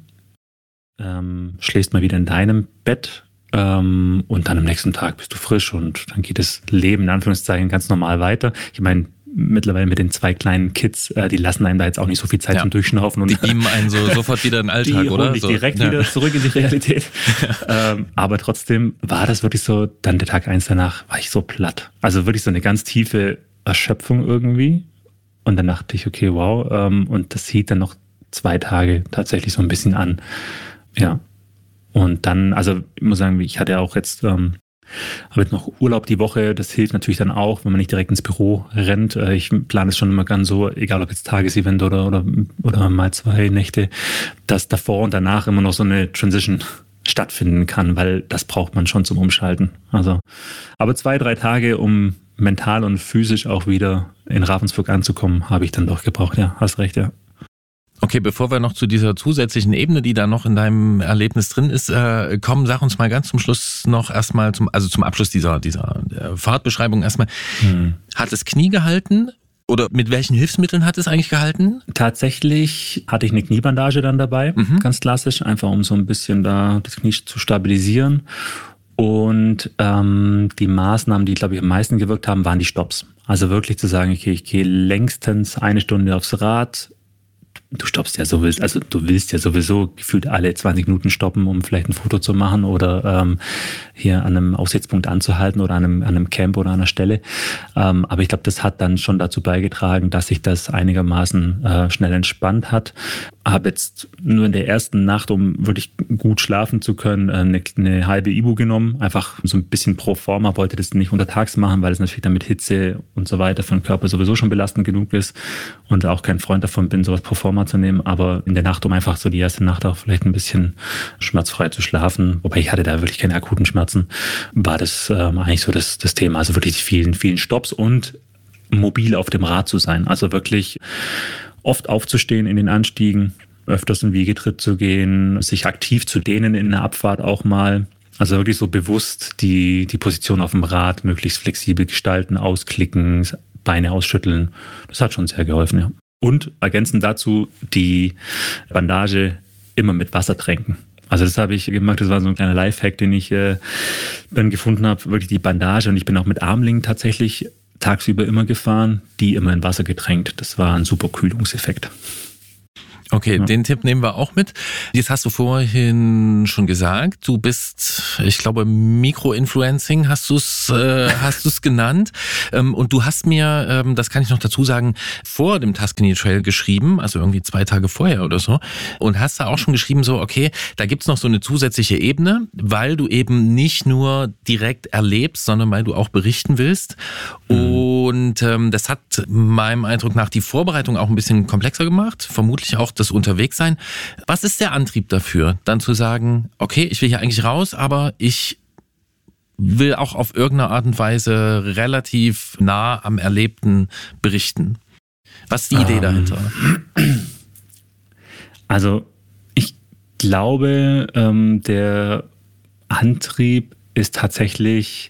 Speaker 2: ähm, schläfst mal wieder in deinem Bett ähm, und dann am nächsten Tag bist du frisch und dann geht das Leben in Anführungszeichen ganz normal weiter. Ich meine, mittlerweile mit den zwei kleinen Kids, äh, die lassen einem da jetzt auch nicht so viel Zeit ja. zum Durchschnaufen. Und
Speaker 1: die beamen einen so sofort wieder in den Alltag,
Speaker 2: die
Speaker 1: oder?
Speaker 2: Die holen dich
Speaker 1: so.
Speaker 2: direkt
Speaker 1: ja.
Speaker 2: wieder zurück in die Realität. Ja. Ähm, aber trotzdem war das wirklich so, dann der Tag eins danach war ich so platt. Also wirklich so eine ganz tiefe Erschöpfung irgendwie. Und dann dachte ich, okay, wow. Ähm, und das hielt dann noch zwei Tage tatsächlich so ein bisschen an. Ja. Und dann, also ich muss sagen, ich hatte auch jetzt... Ähm, habe jetzt noch Urlaub die Woche, das hilft natürlich dann auch, wenn man nicht direkt ins Büro rennt. Ich plane es schon immer ganz so, egal ob jetzt Tagesevent oder, oder, oder mal zwei Nächte, dass davor und danach immer noch so eine Transition stattfinden kann, weil das braucht man schon zum Umschalten. Also, aber zwei, drei Tage, um mental und physisch auch wieder in Ravensburg anzukommen, habe ich dann doch gebraucht. Ja, hast recht, ja.
Speaker 1: Okay, bevor wir noch zu dieser zusätzlichen Ebene, die da noch in deinem Erlebnis drin ist, äh, kommen, sag uns mal ganz zum Schluss noch erstmal, zum, also zum Abschluss dieser, dieser Fahrtbeschreibung erstmal, hm. hat das Knie gehalten oder mit welchen Hilfsmitteln hat es eigentlich gehalten?
Speaker 2: Tatsächlich hatte ich eine Kniebandage dann dabei, mhm. ganz klassisch, einfach um so ein bisschen da das Knie zu stabilisieren. Und ähm, die Maßnahmen, die, glaube ich, am meisten gewirkt haben, waren die Stopps. Also wirklich zu sagen, okay, ich gehe längstens eine Stunde aufs Rad. Du stoppst ja sowieso, also du willst ja sowieso gefühlt alle zwanzig Minuten stoppen, um vielleicht ein Foto zu machen oder ähm, hier an einem Aussichtspunkt anzuhalten oder an einem, an einem Camp oder an einer Stelle. Ähm, aber ich glaube, das hat dann schon dazu beigetragen, dass sich das einigermaßen äh, schnell entspannt hat. Habe jetzt nur in der ersten Nacht, um wirklich gut schlafen zu können, eine, eine halbe Ibu genommen. Einfach so ein bisschen pro forma, wollte das nicht untertags machen, weil es natürlich dann mit Hitze und so weiter für den Körper sowieso schon belastend genug ist und auch kein Freund davon bin, sowas pro forma zu nehmen. Aber in der Nacht, um einfach so die erste Nacht auch vielleicht ein bisschen schmerzfrei zu schlafen, wobei ich hatte da wirklich keine akuten Schmerzen, war das ähm, eigentlich so das, das Thema. Also wirklich die vielen, vielen Stopps und mobil auf dem Rad zu sein. Also wirklich oft aufzustehen in den Anstiegen, öfters einen Wiegetritt zu gehen, sich aktiv zu dehnen in der Abfahrt auch mal. Also wirklich so bewusst die, die Position auf dem Rad möglichst flexibel gestalten, ausklicken, Beine ausschütteln. Das hat schon sehr geholfen, ja. Und ergänzend dazu die Bandage immer mit Wasser tränken. Also das habe ich gemacht, das war so ein kleiner Lifehack, den ich äh, dann gefunden habe, wirklich die Bandage. Und ich bin auch mit Armlingen tatsächlich tagsüber immer gefahren, die immer in Wasser getränkt. Das war ein super Kühlungseffekt.
Speaker 1: Okay, ja. Den Tipp nehmen wir auch mit. Jetzt hast du vorhin schon gesagt, du bist, ich glaube, Mikro-Influencing hast du es äh, hast du es genannt. Ähm, und du hast mir, ähm, das kann ich noch dazu sagen, vor dem Tuscany Trail geschrieben, also irgendwie zwei Tage vorher oder so. Und hast da auch schon geschrieben, so, okay, da gibt's noch so eine zusätzliche Ebene, weil du eben nicht nur direkt erlebst, sondern weil du auch berichten willst. Mhm. Und ähm, das hat meinem Eindruck nach die Vorbereitung auch ein bisschen komplexer gemacht, vermutlich auch das Unterwegssein. Was ist der Antrieb dafür, dann zu sagen, okay, ich will hier eigentlich raus, aber ich will auch auf irgendeine Art und Weise relativ nah am Erlebten berichten? Was ist die Idee um, dahinter?
Speaker 2: Also ich glaube, ähm, der Antrieb ist tatsächlich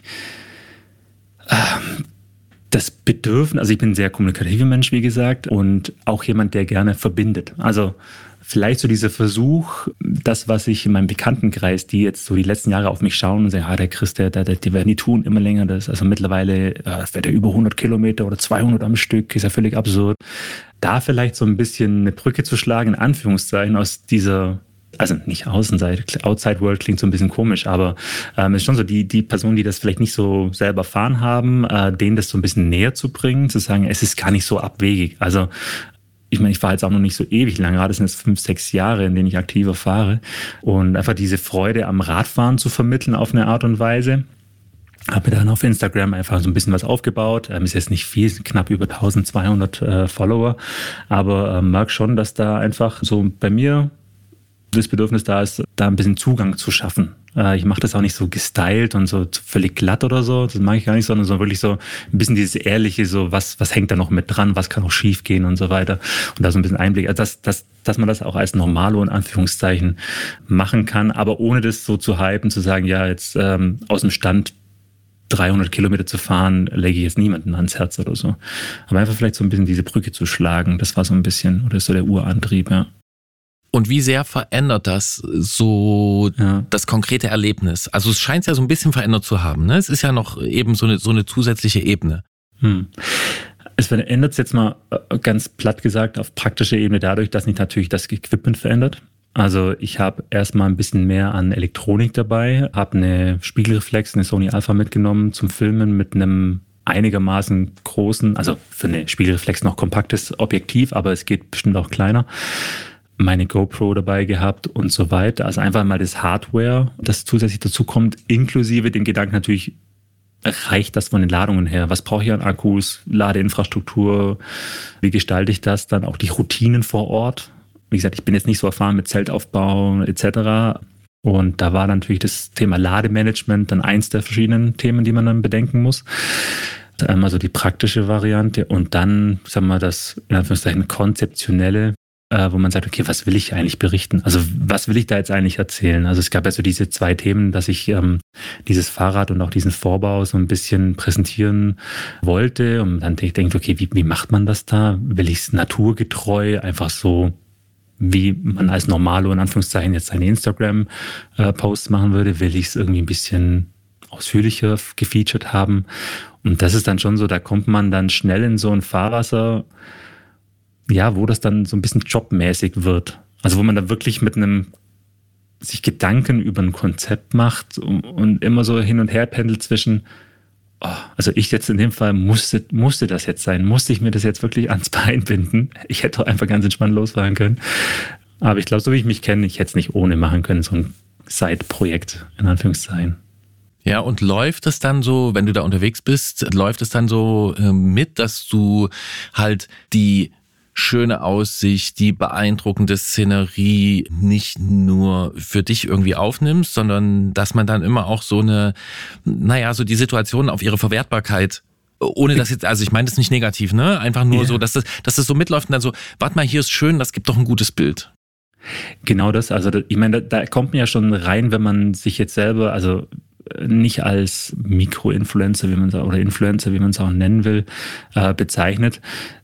Speaker 2: ähm, das Bedürfnis, also ich bin ein sehr kommunikativer Mensch, wie gesagt, und auch jemand, der gerne verbindet. Also vielleicht so dieser Versuch, das, was ich in meinem Bekanntenkreis, die jetzt so die letzten Jahre auf mich schauen und sagen, ah, der Chris, der, der, der werden die tun immer länger. Das, also mittlerweile äh, fährt er über hundert Kilometer oder zweihundert am Stück, ist ja völlig absurd. Da vielleicht so ein bisschen eine Brücke zu schlagen, in Anführungszeichen, aus dieser, also nicht Außenseite, Outside World klingt so ein bisschen komisch, aber ähm, es ist schon so, die, die Personen, die das vielleicht nicht so selber erfahren haben, äh, denen das so ein bisschen näher zu bringen, zu sagen, es ist gar nicht so abwegig. Also ich meine, ich fahre jetzt auch noch nicht so ewig lang, gerade sind es fünf, sechs Jahre, in denen ich aktiver fahre. Und einfach diese Freude am Radfahren zu vermitteln auf eine Art und Weise. Habe mir dann auf Instagram einfach so ein bisschen was aufgebaut. Ähm, ist jetzt nicht viel, sind knapp über zwölfhundert äh, Follower. Aber äh, merke schon, dass da einfach so bei mir das Bedürfnis da ist, da ein bisschen Zugang zu schaffen. Ich mache das auch nicht so gestylt und so völlig glatt oder so. Das mag ich gar nicht, sondern so wirklich so ein bisschen dieses Ehrliche, so was was hängt da noch mit dran, was kann auch schief gehen und so weiter. Und da so ein bisschen Einblick, also dass, dass, dass man das auch als Normalo in Anführungszeichen machen kann, aber ohne das so zu hypen, zu sagen, ja, jetzt ähm, aus dem Stand dreihundert Kilometer zu fahren, lege ich jetzt niemanden ans Herz oder so. Aber einfach vielleicht so ein bisschen diese Brücke zu schlagen, das war so ein bisschen, oder ist so der Urantrieb, ja.
Speaker 1: Und wie sehr verändert das so ja. das konkrete Erlebnis? Also es scheint es ja so ein bisschen verändert zu haben. Ne? Es ist ja noch eben so eine, so eine zusätzliche Ebene.
Speaker 2: Hm. Es verändert es jetzt mal ganz platt gesagt auf praktischer Ebene dadurch, dass sich natürlich das Equipment verändert. Also ich habe erstmal ein bisschen mehr an Elektronik dabei, habe eine Spiegelreflex, eine Sony Alpha mitgenommen zum Filmen mit einem einigermaßen großen, also für eine Spiegelreflex noch kompaktes Objektiv, aber es geht bestimmt auch kleiner. Meine GoPro dabei gehabt und so weiter. Also einfach mal das Hardware, das zusätzlich dazu kommt, inklusive dem Gedanken natürlich, reicht das von den Ladungen her? Was brauche ich an Akkus, Ladeinfrastruktur? Wie gestalte ich das? Dann auch die Routinen vor Ort. Wie gesagt, ich bin jetzt nicht so erfahren mit Zeltaufbau et cetera. Und da war natürlich das Thema Lademanagement dann eins der verschiedenen Themen, die man dann bedenken muss. Einmal so die praktische Variante und dann, sagen wir mal, das in Anführungszeichen konzeptionelle, Äh, wo man sagt, okay, was will ich eigentlich berichten? Also was will ich da jetzt eigentlich erzählen? Also es gab ja so diese zwei Themen, dass ich ähm, dieses Fahrrad und auch diesen Vorbau so ein bisschen präsentieren wollte. Und dann denke ich, okay, wie, wie macht man das da? Will ich es naturgetreu, einfach so, wie man als Normalo in Anführungszeichen jetzt seine Instagram-Posts machen würde? Will ich es irgendwie ein bisschen ausführlicher gefeatured haben? Und das ist dann schon so, da kommt man dann schnell in so ein Fahrwasser, ja, wo das dann so ein bisschen jobmäßig wird. Also wo man da wirklich mit einem sich Gedanken über ein Konzept macht und, und immer so hin und her pendelt zwischen, oh, also ich jetzt in dem Fall musste, musste das jetzt sein, musste ich mir das jetzt wirklich ans Bein binden. Ich hätte auch einfach ganz entspannt losfahren können. Aber ich glaube, so wie ich mich kenne, ich hätte es nicht ohne machen können, so ein Side-Projekt in Anführungszeichen.
Speaker 1: Ja, und läuft es dann so, wenn du da unterwegs bist, läuft es dann so äh, mit, dass du halt die schöne Aussicht, die beeindruckende Szenerie nicht nur für dich irgendwie aufnimmst, sondern dass man dann immer auch so eine, naja, so die Situation auf ihre Verwertbarkeit, ohne das jetzt, also ich meine das nicht negativ, ne? Einfach nur yeah. so, dass das, dass das so mitläuft und dann so, warte mal, hier ist schön, das gibt doch ein gutes Bild.
Speaker 2: Genau das, also ich meine, da, da kommt man ja schon rein, wenn man sich jetzt selber, also nicht als Mikro-Influencer, wie man oder Influencer, wie man es auch nennen will, äh, bezeichnet,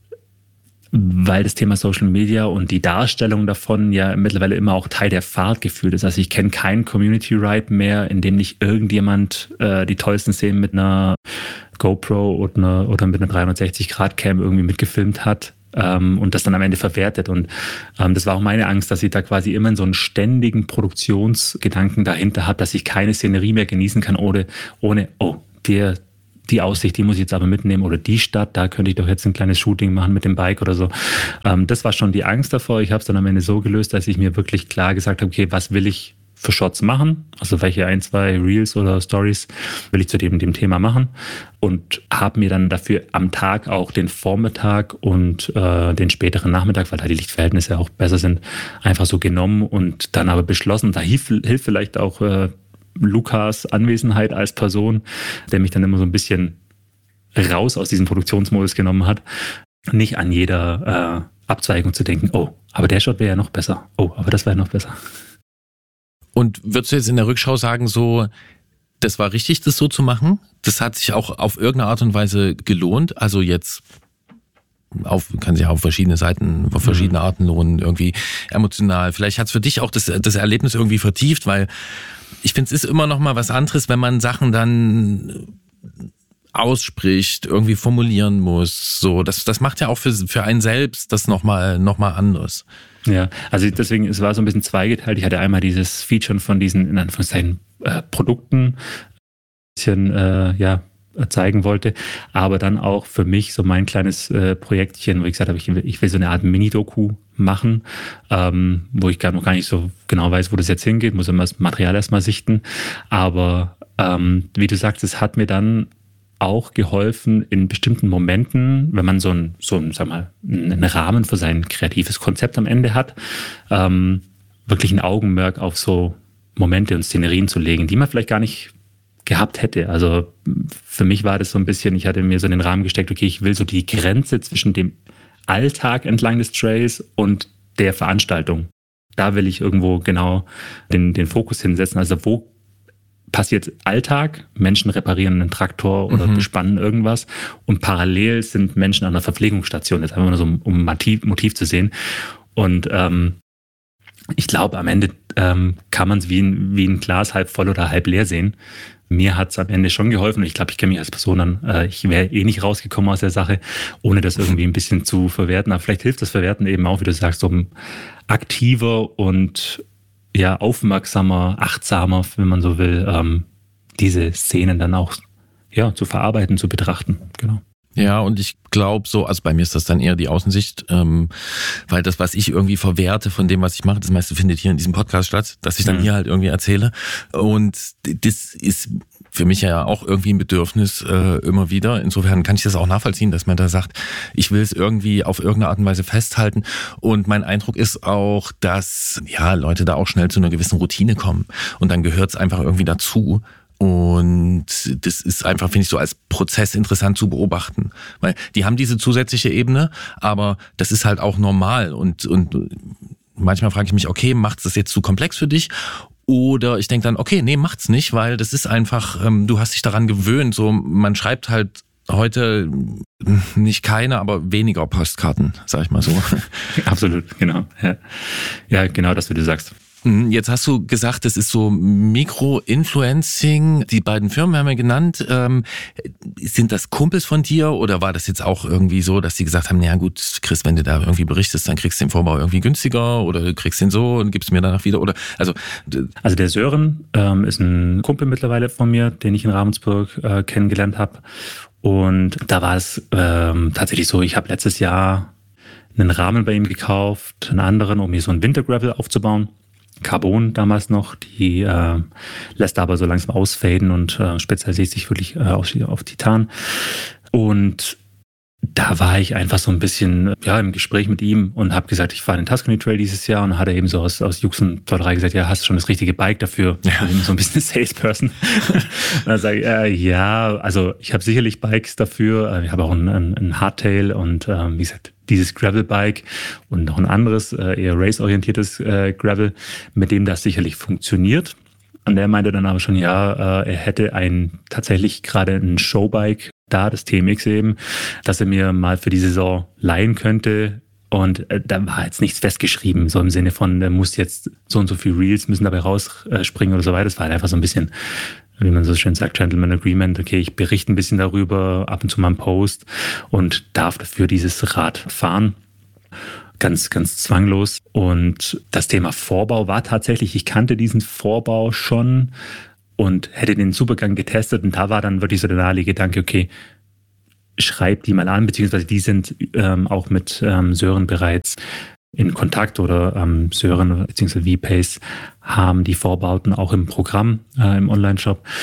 Speaker 2: weil das Thema Social Media und die Darstellung davon ja mittlerweile immer auch Teil der Fahrt gefühlt ist. Also ich kenne keinen Community-Ride mehr, in dem nicht irgendjemand äh, die tollsten Szenen mit einer GoPro oder, einer, oder mit einer dreihundertsechzig Grad Cam irgendwie mitgefilmt hat. Ähm, und das dann am Ende verwertet. Und ähm, das war auch meine Angst, dass ich da quasi immer in so einen ständigen Produktionsgedanken dahinter habe, dass ich keine Szenerie mehr genießen kann, ohne, ohne oh, der, die Aussicht, die muss ich jetzt aber mitnehmen, oder die Stadt, da könnte ich doch jetzt ein kleines Shooting machen mit dem Bike oder so. Ähm, das war schon die Angst davor. Ich habe es dann am Ende so gelöst, dass ich mir wirklich klar gesagt habe, okay, was will ich für Shots machen, also welche ein, zwei Reels oder Stories will ich zu dem, dem Thema machen, und habe mir dann dafür am Tag auch den Vormittag und äh, den späteren Nachmittag, weil da die Lichtverhältnisse auch besser sind, einfach so genommen und dann aber beschlossen, da hilft, hilft vielleicht auch äh, Lukas Anwesenheit als Person, der mich dann immer so ein bisschen raus aus diesem Produktionsmodus genommen hat, nicht an jeder äh, Abzweigung zu denken, oh, aber der Shot wäre ja noch besser, oh, aber das wäre noch besser.
Speaker 1: Und würdest du jetzt in der Rückschau sagen, so, das war richtig, das so zu machen? Das hat sich auch auf irgendeine Art und Weise gelohnt? Also jetzt auf, kann sich auf verschiedene Seiten, auf verschiedene Arten lohnen, irgendwie emotional. Vielleicht hat es für dich auch das, das Erlebnis irgendwie vertieft, weil ich finde, es ist immer noch mal was anderes, wenn man Sachen dann ausspricht, irgendwie formulieren muss. So, das, das macht ja auch für, für einen selbst das nochmal, noch mal anders.
Speaker 2: Ja, also deswegen, es war so ein bisschen zweigeteilt. Ich hatte einmal dieses Featuren von diesen, in Anführungszeichen, äh, Produkten, ein bisschen, äh, ja, zeigen wollte, aber dann auch für mich so mein kleines äh, Projektchen, wo ich gesagt habe, ich will, ich will so eine Art Mini-Doku machen, ähm, wo ich gar noch gar nicht so genau weiß, wo das jetzt hingeht, muss immer das Material erstmal sichten, aber ähm, wie du sagst, es hat mir dann auch geholfen in bestimmten Momenten, wenn man so ein, so ein, sag mal, einen Rahmen für sein kreatives Konzept am Ende hat, ähm, wirklich ein Augenmerk auf so Momente und Szenerien zu legen, die man vielleicht gar nicht gehabt hätte. Also für mich war das so ein bisschen, ich hatte mir so in den Rahmen gesteckt, okay, ich will so die Grenze zwischen dem Alltag entlang des Trails und der Veranstaltung. Da will ich irgendwo genau den, den Fokus hinsetzen. Also wo passiert Alltag, Menschen reparieren einen Traktor oder mhm. bespannen irgendwas, und parallel sind Menschen an einer Verpflegungsstation, jetzt einfach nur so, um Motiv, Motiv zu sehen. Und ähm, ich glaube, am Ende ähm, kann man es wie ein, wie ein Glas halb voll oder halb leer sehen. Mir hat es am Ende schon geholfen, und ich glaube, ich kenne mich als Person an, äh, ich wäre eh nicht rausgekommen aus der Sache, ohne das irgendwie ein bisschen zu verwerten. Aber vielleicht hilft das Verwerten eben auch, wie du sagst, um aktiver und ja, aufmerksamer, achtsamer, wenn man so will, ähm, diese Szenen dann auch ja, zu verarbeiten, zu betrachten. Genau.
Speaker 1: Ja, und ich glaube so, also bei mir ist das dann eher die Außensicht, ähm, weil das, was ich irgendwie verwerte von dem, was ich mache, das meiste findet hier in diesem Podcast statt, dass ich dann mhm. hier halt irgendwie erzähle. Und das ist für mich ja auch irgendwie ein Bedürfnis äh, immer wieder. Insofern kann ich das auch nachvollziehen, dass man da sagt, ich will es irgendwie auf irgendeine Art und Weise festhalten. Und mein Eindruck ist auch, dass ja Leute da auch schnell zu einer gewissen Routine kommen. Und dann gehört es einfach irgendwie dazu. Und das ist einfach, finde ich, so als Prozess interessant zu beobachten. Weil die haben diese zusätzliche Ebene, aber das ist halt auch normal. Und, und manchmal frage ich mich, okay, macht das jetzt zu komplex für dich? Oder ich denke dann, okay, nee, macht's nicht, weil das ist einfach, ähm, du hast dich daran gewöhnt. So, man schreibt halt heute nicht keine, aber weniger Postkarten, sag ich mal so.
Speaker 2: Absolut, genau. Ja, ja, genau das, wie du sagst.
Speaker 1: Jetzt hast du gesagt, das ist so Mikro-Influencing. Die beiden Firmen haben wir genannt. Ähm, sind das Kumpels von dir oder war das jetzt auch irgendwie so, dass die gesagt haben, naja gut, Chris, wenn du da irgendwie berichtest, dann kriegst du den Vorbau irgendwie günstiger oder du kriegst den so und gibst mir danach wieder oder also.
Speaker 2: Also der Sören ähm, ist ein Kumpel mittlerweile von mir, den ich in Ravensburg äh, kennengelernt habe. Und da war es ähm, tatsächlich so, ich habe letztes Jahr einen Rahmen bei ihm gekauft, einen anderen, um mir so ein Wintergravel aufzubauen. Carbon damals noch, die äh, lässt aber so langsam ausfaden und äh, spezialisiert sich wirklich äh, auf, auf Titan. Und Da war ich einfach so ein bisschen ja im Gespräch mit ihm und habe gesagt, ich fahre den Tuscany Trail dieses Jahr, und hat er eben so aus, aus Jux und Tollerei gesagt, ja, hast du schon das richtige Bike dafür? Ja. So ein bisschen Salesperson. Und dann sage ich, äh, ja, also ich habe sicherlich Bikes dafür. Ich habe auch ein, ein, ein Hardtail und ähm, wie gesagt, dieses Gravel-Bike und noch ein anderes, äh, eher race-orientiertes äh, Gravel, mit dem das sicherlich funktioniert. Und der meinte dann aber schon, ja, äh, er hätte ein tatsächlich gerade ein Showbike da, das T M X eben, dass er mir mal für die Saison leihen könnte. Und äh, da war jetzt nichts festgeschrieben, so im Sinne von, der muss jetzt so und so viel Reels müssen dabei rausspringen oder so weiter. Das war halt einfach so ein bisschen, wie man so schön sagt, Gentleman Agreement. Okay, ich berichte ein bisschen darüber, ab und zu mal einen Post und darf dafür dieses Rad fahren. Ganz, ganz zwanglos. Und das Thema Vorbau war tatsächlich, ich kannte diesen Vorbau schon und hätte den Supergang getestet, und da war dann wirklich so der naheliegende Gedanke, okay, schreib die mal an, beziehungsweise die sind ähm, auch mit ähm, Sören bereits in Kontakt, oder ähm, Sören bzw. V-Pace haben die Vorbauten auch im Programm, äh, im Online-Shop.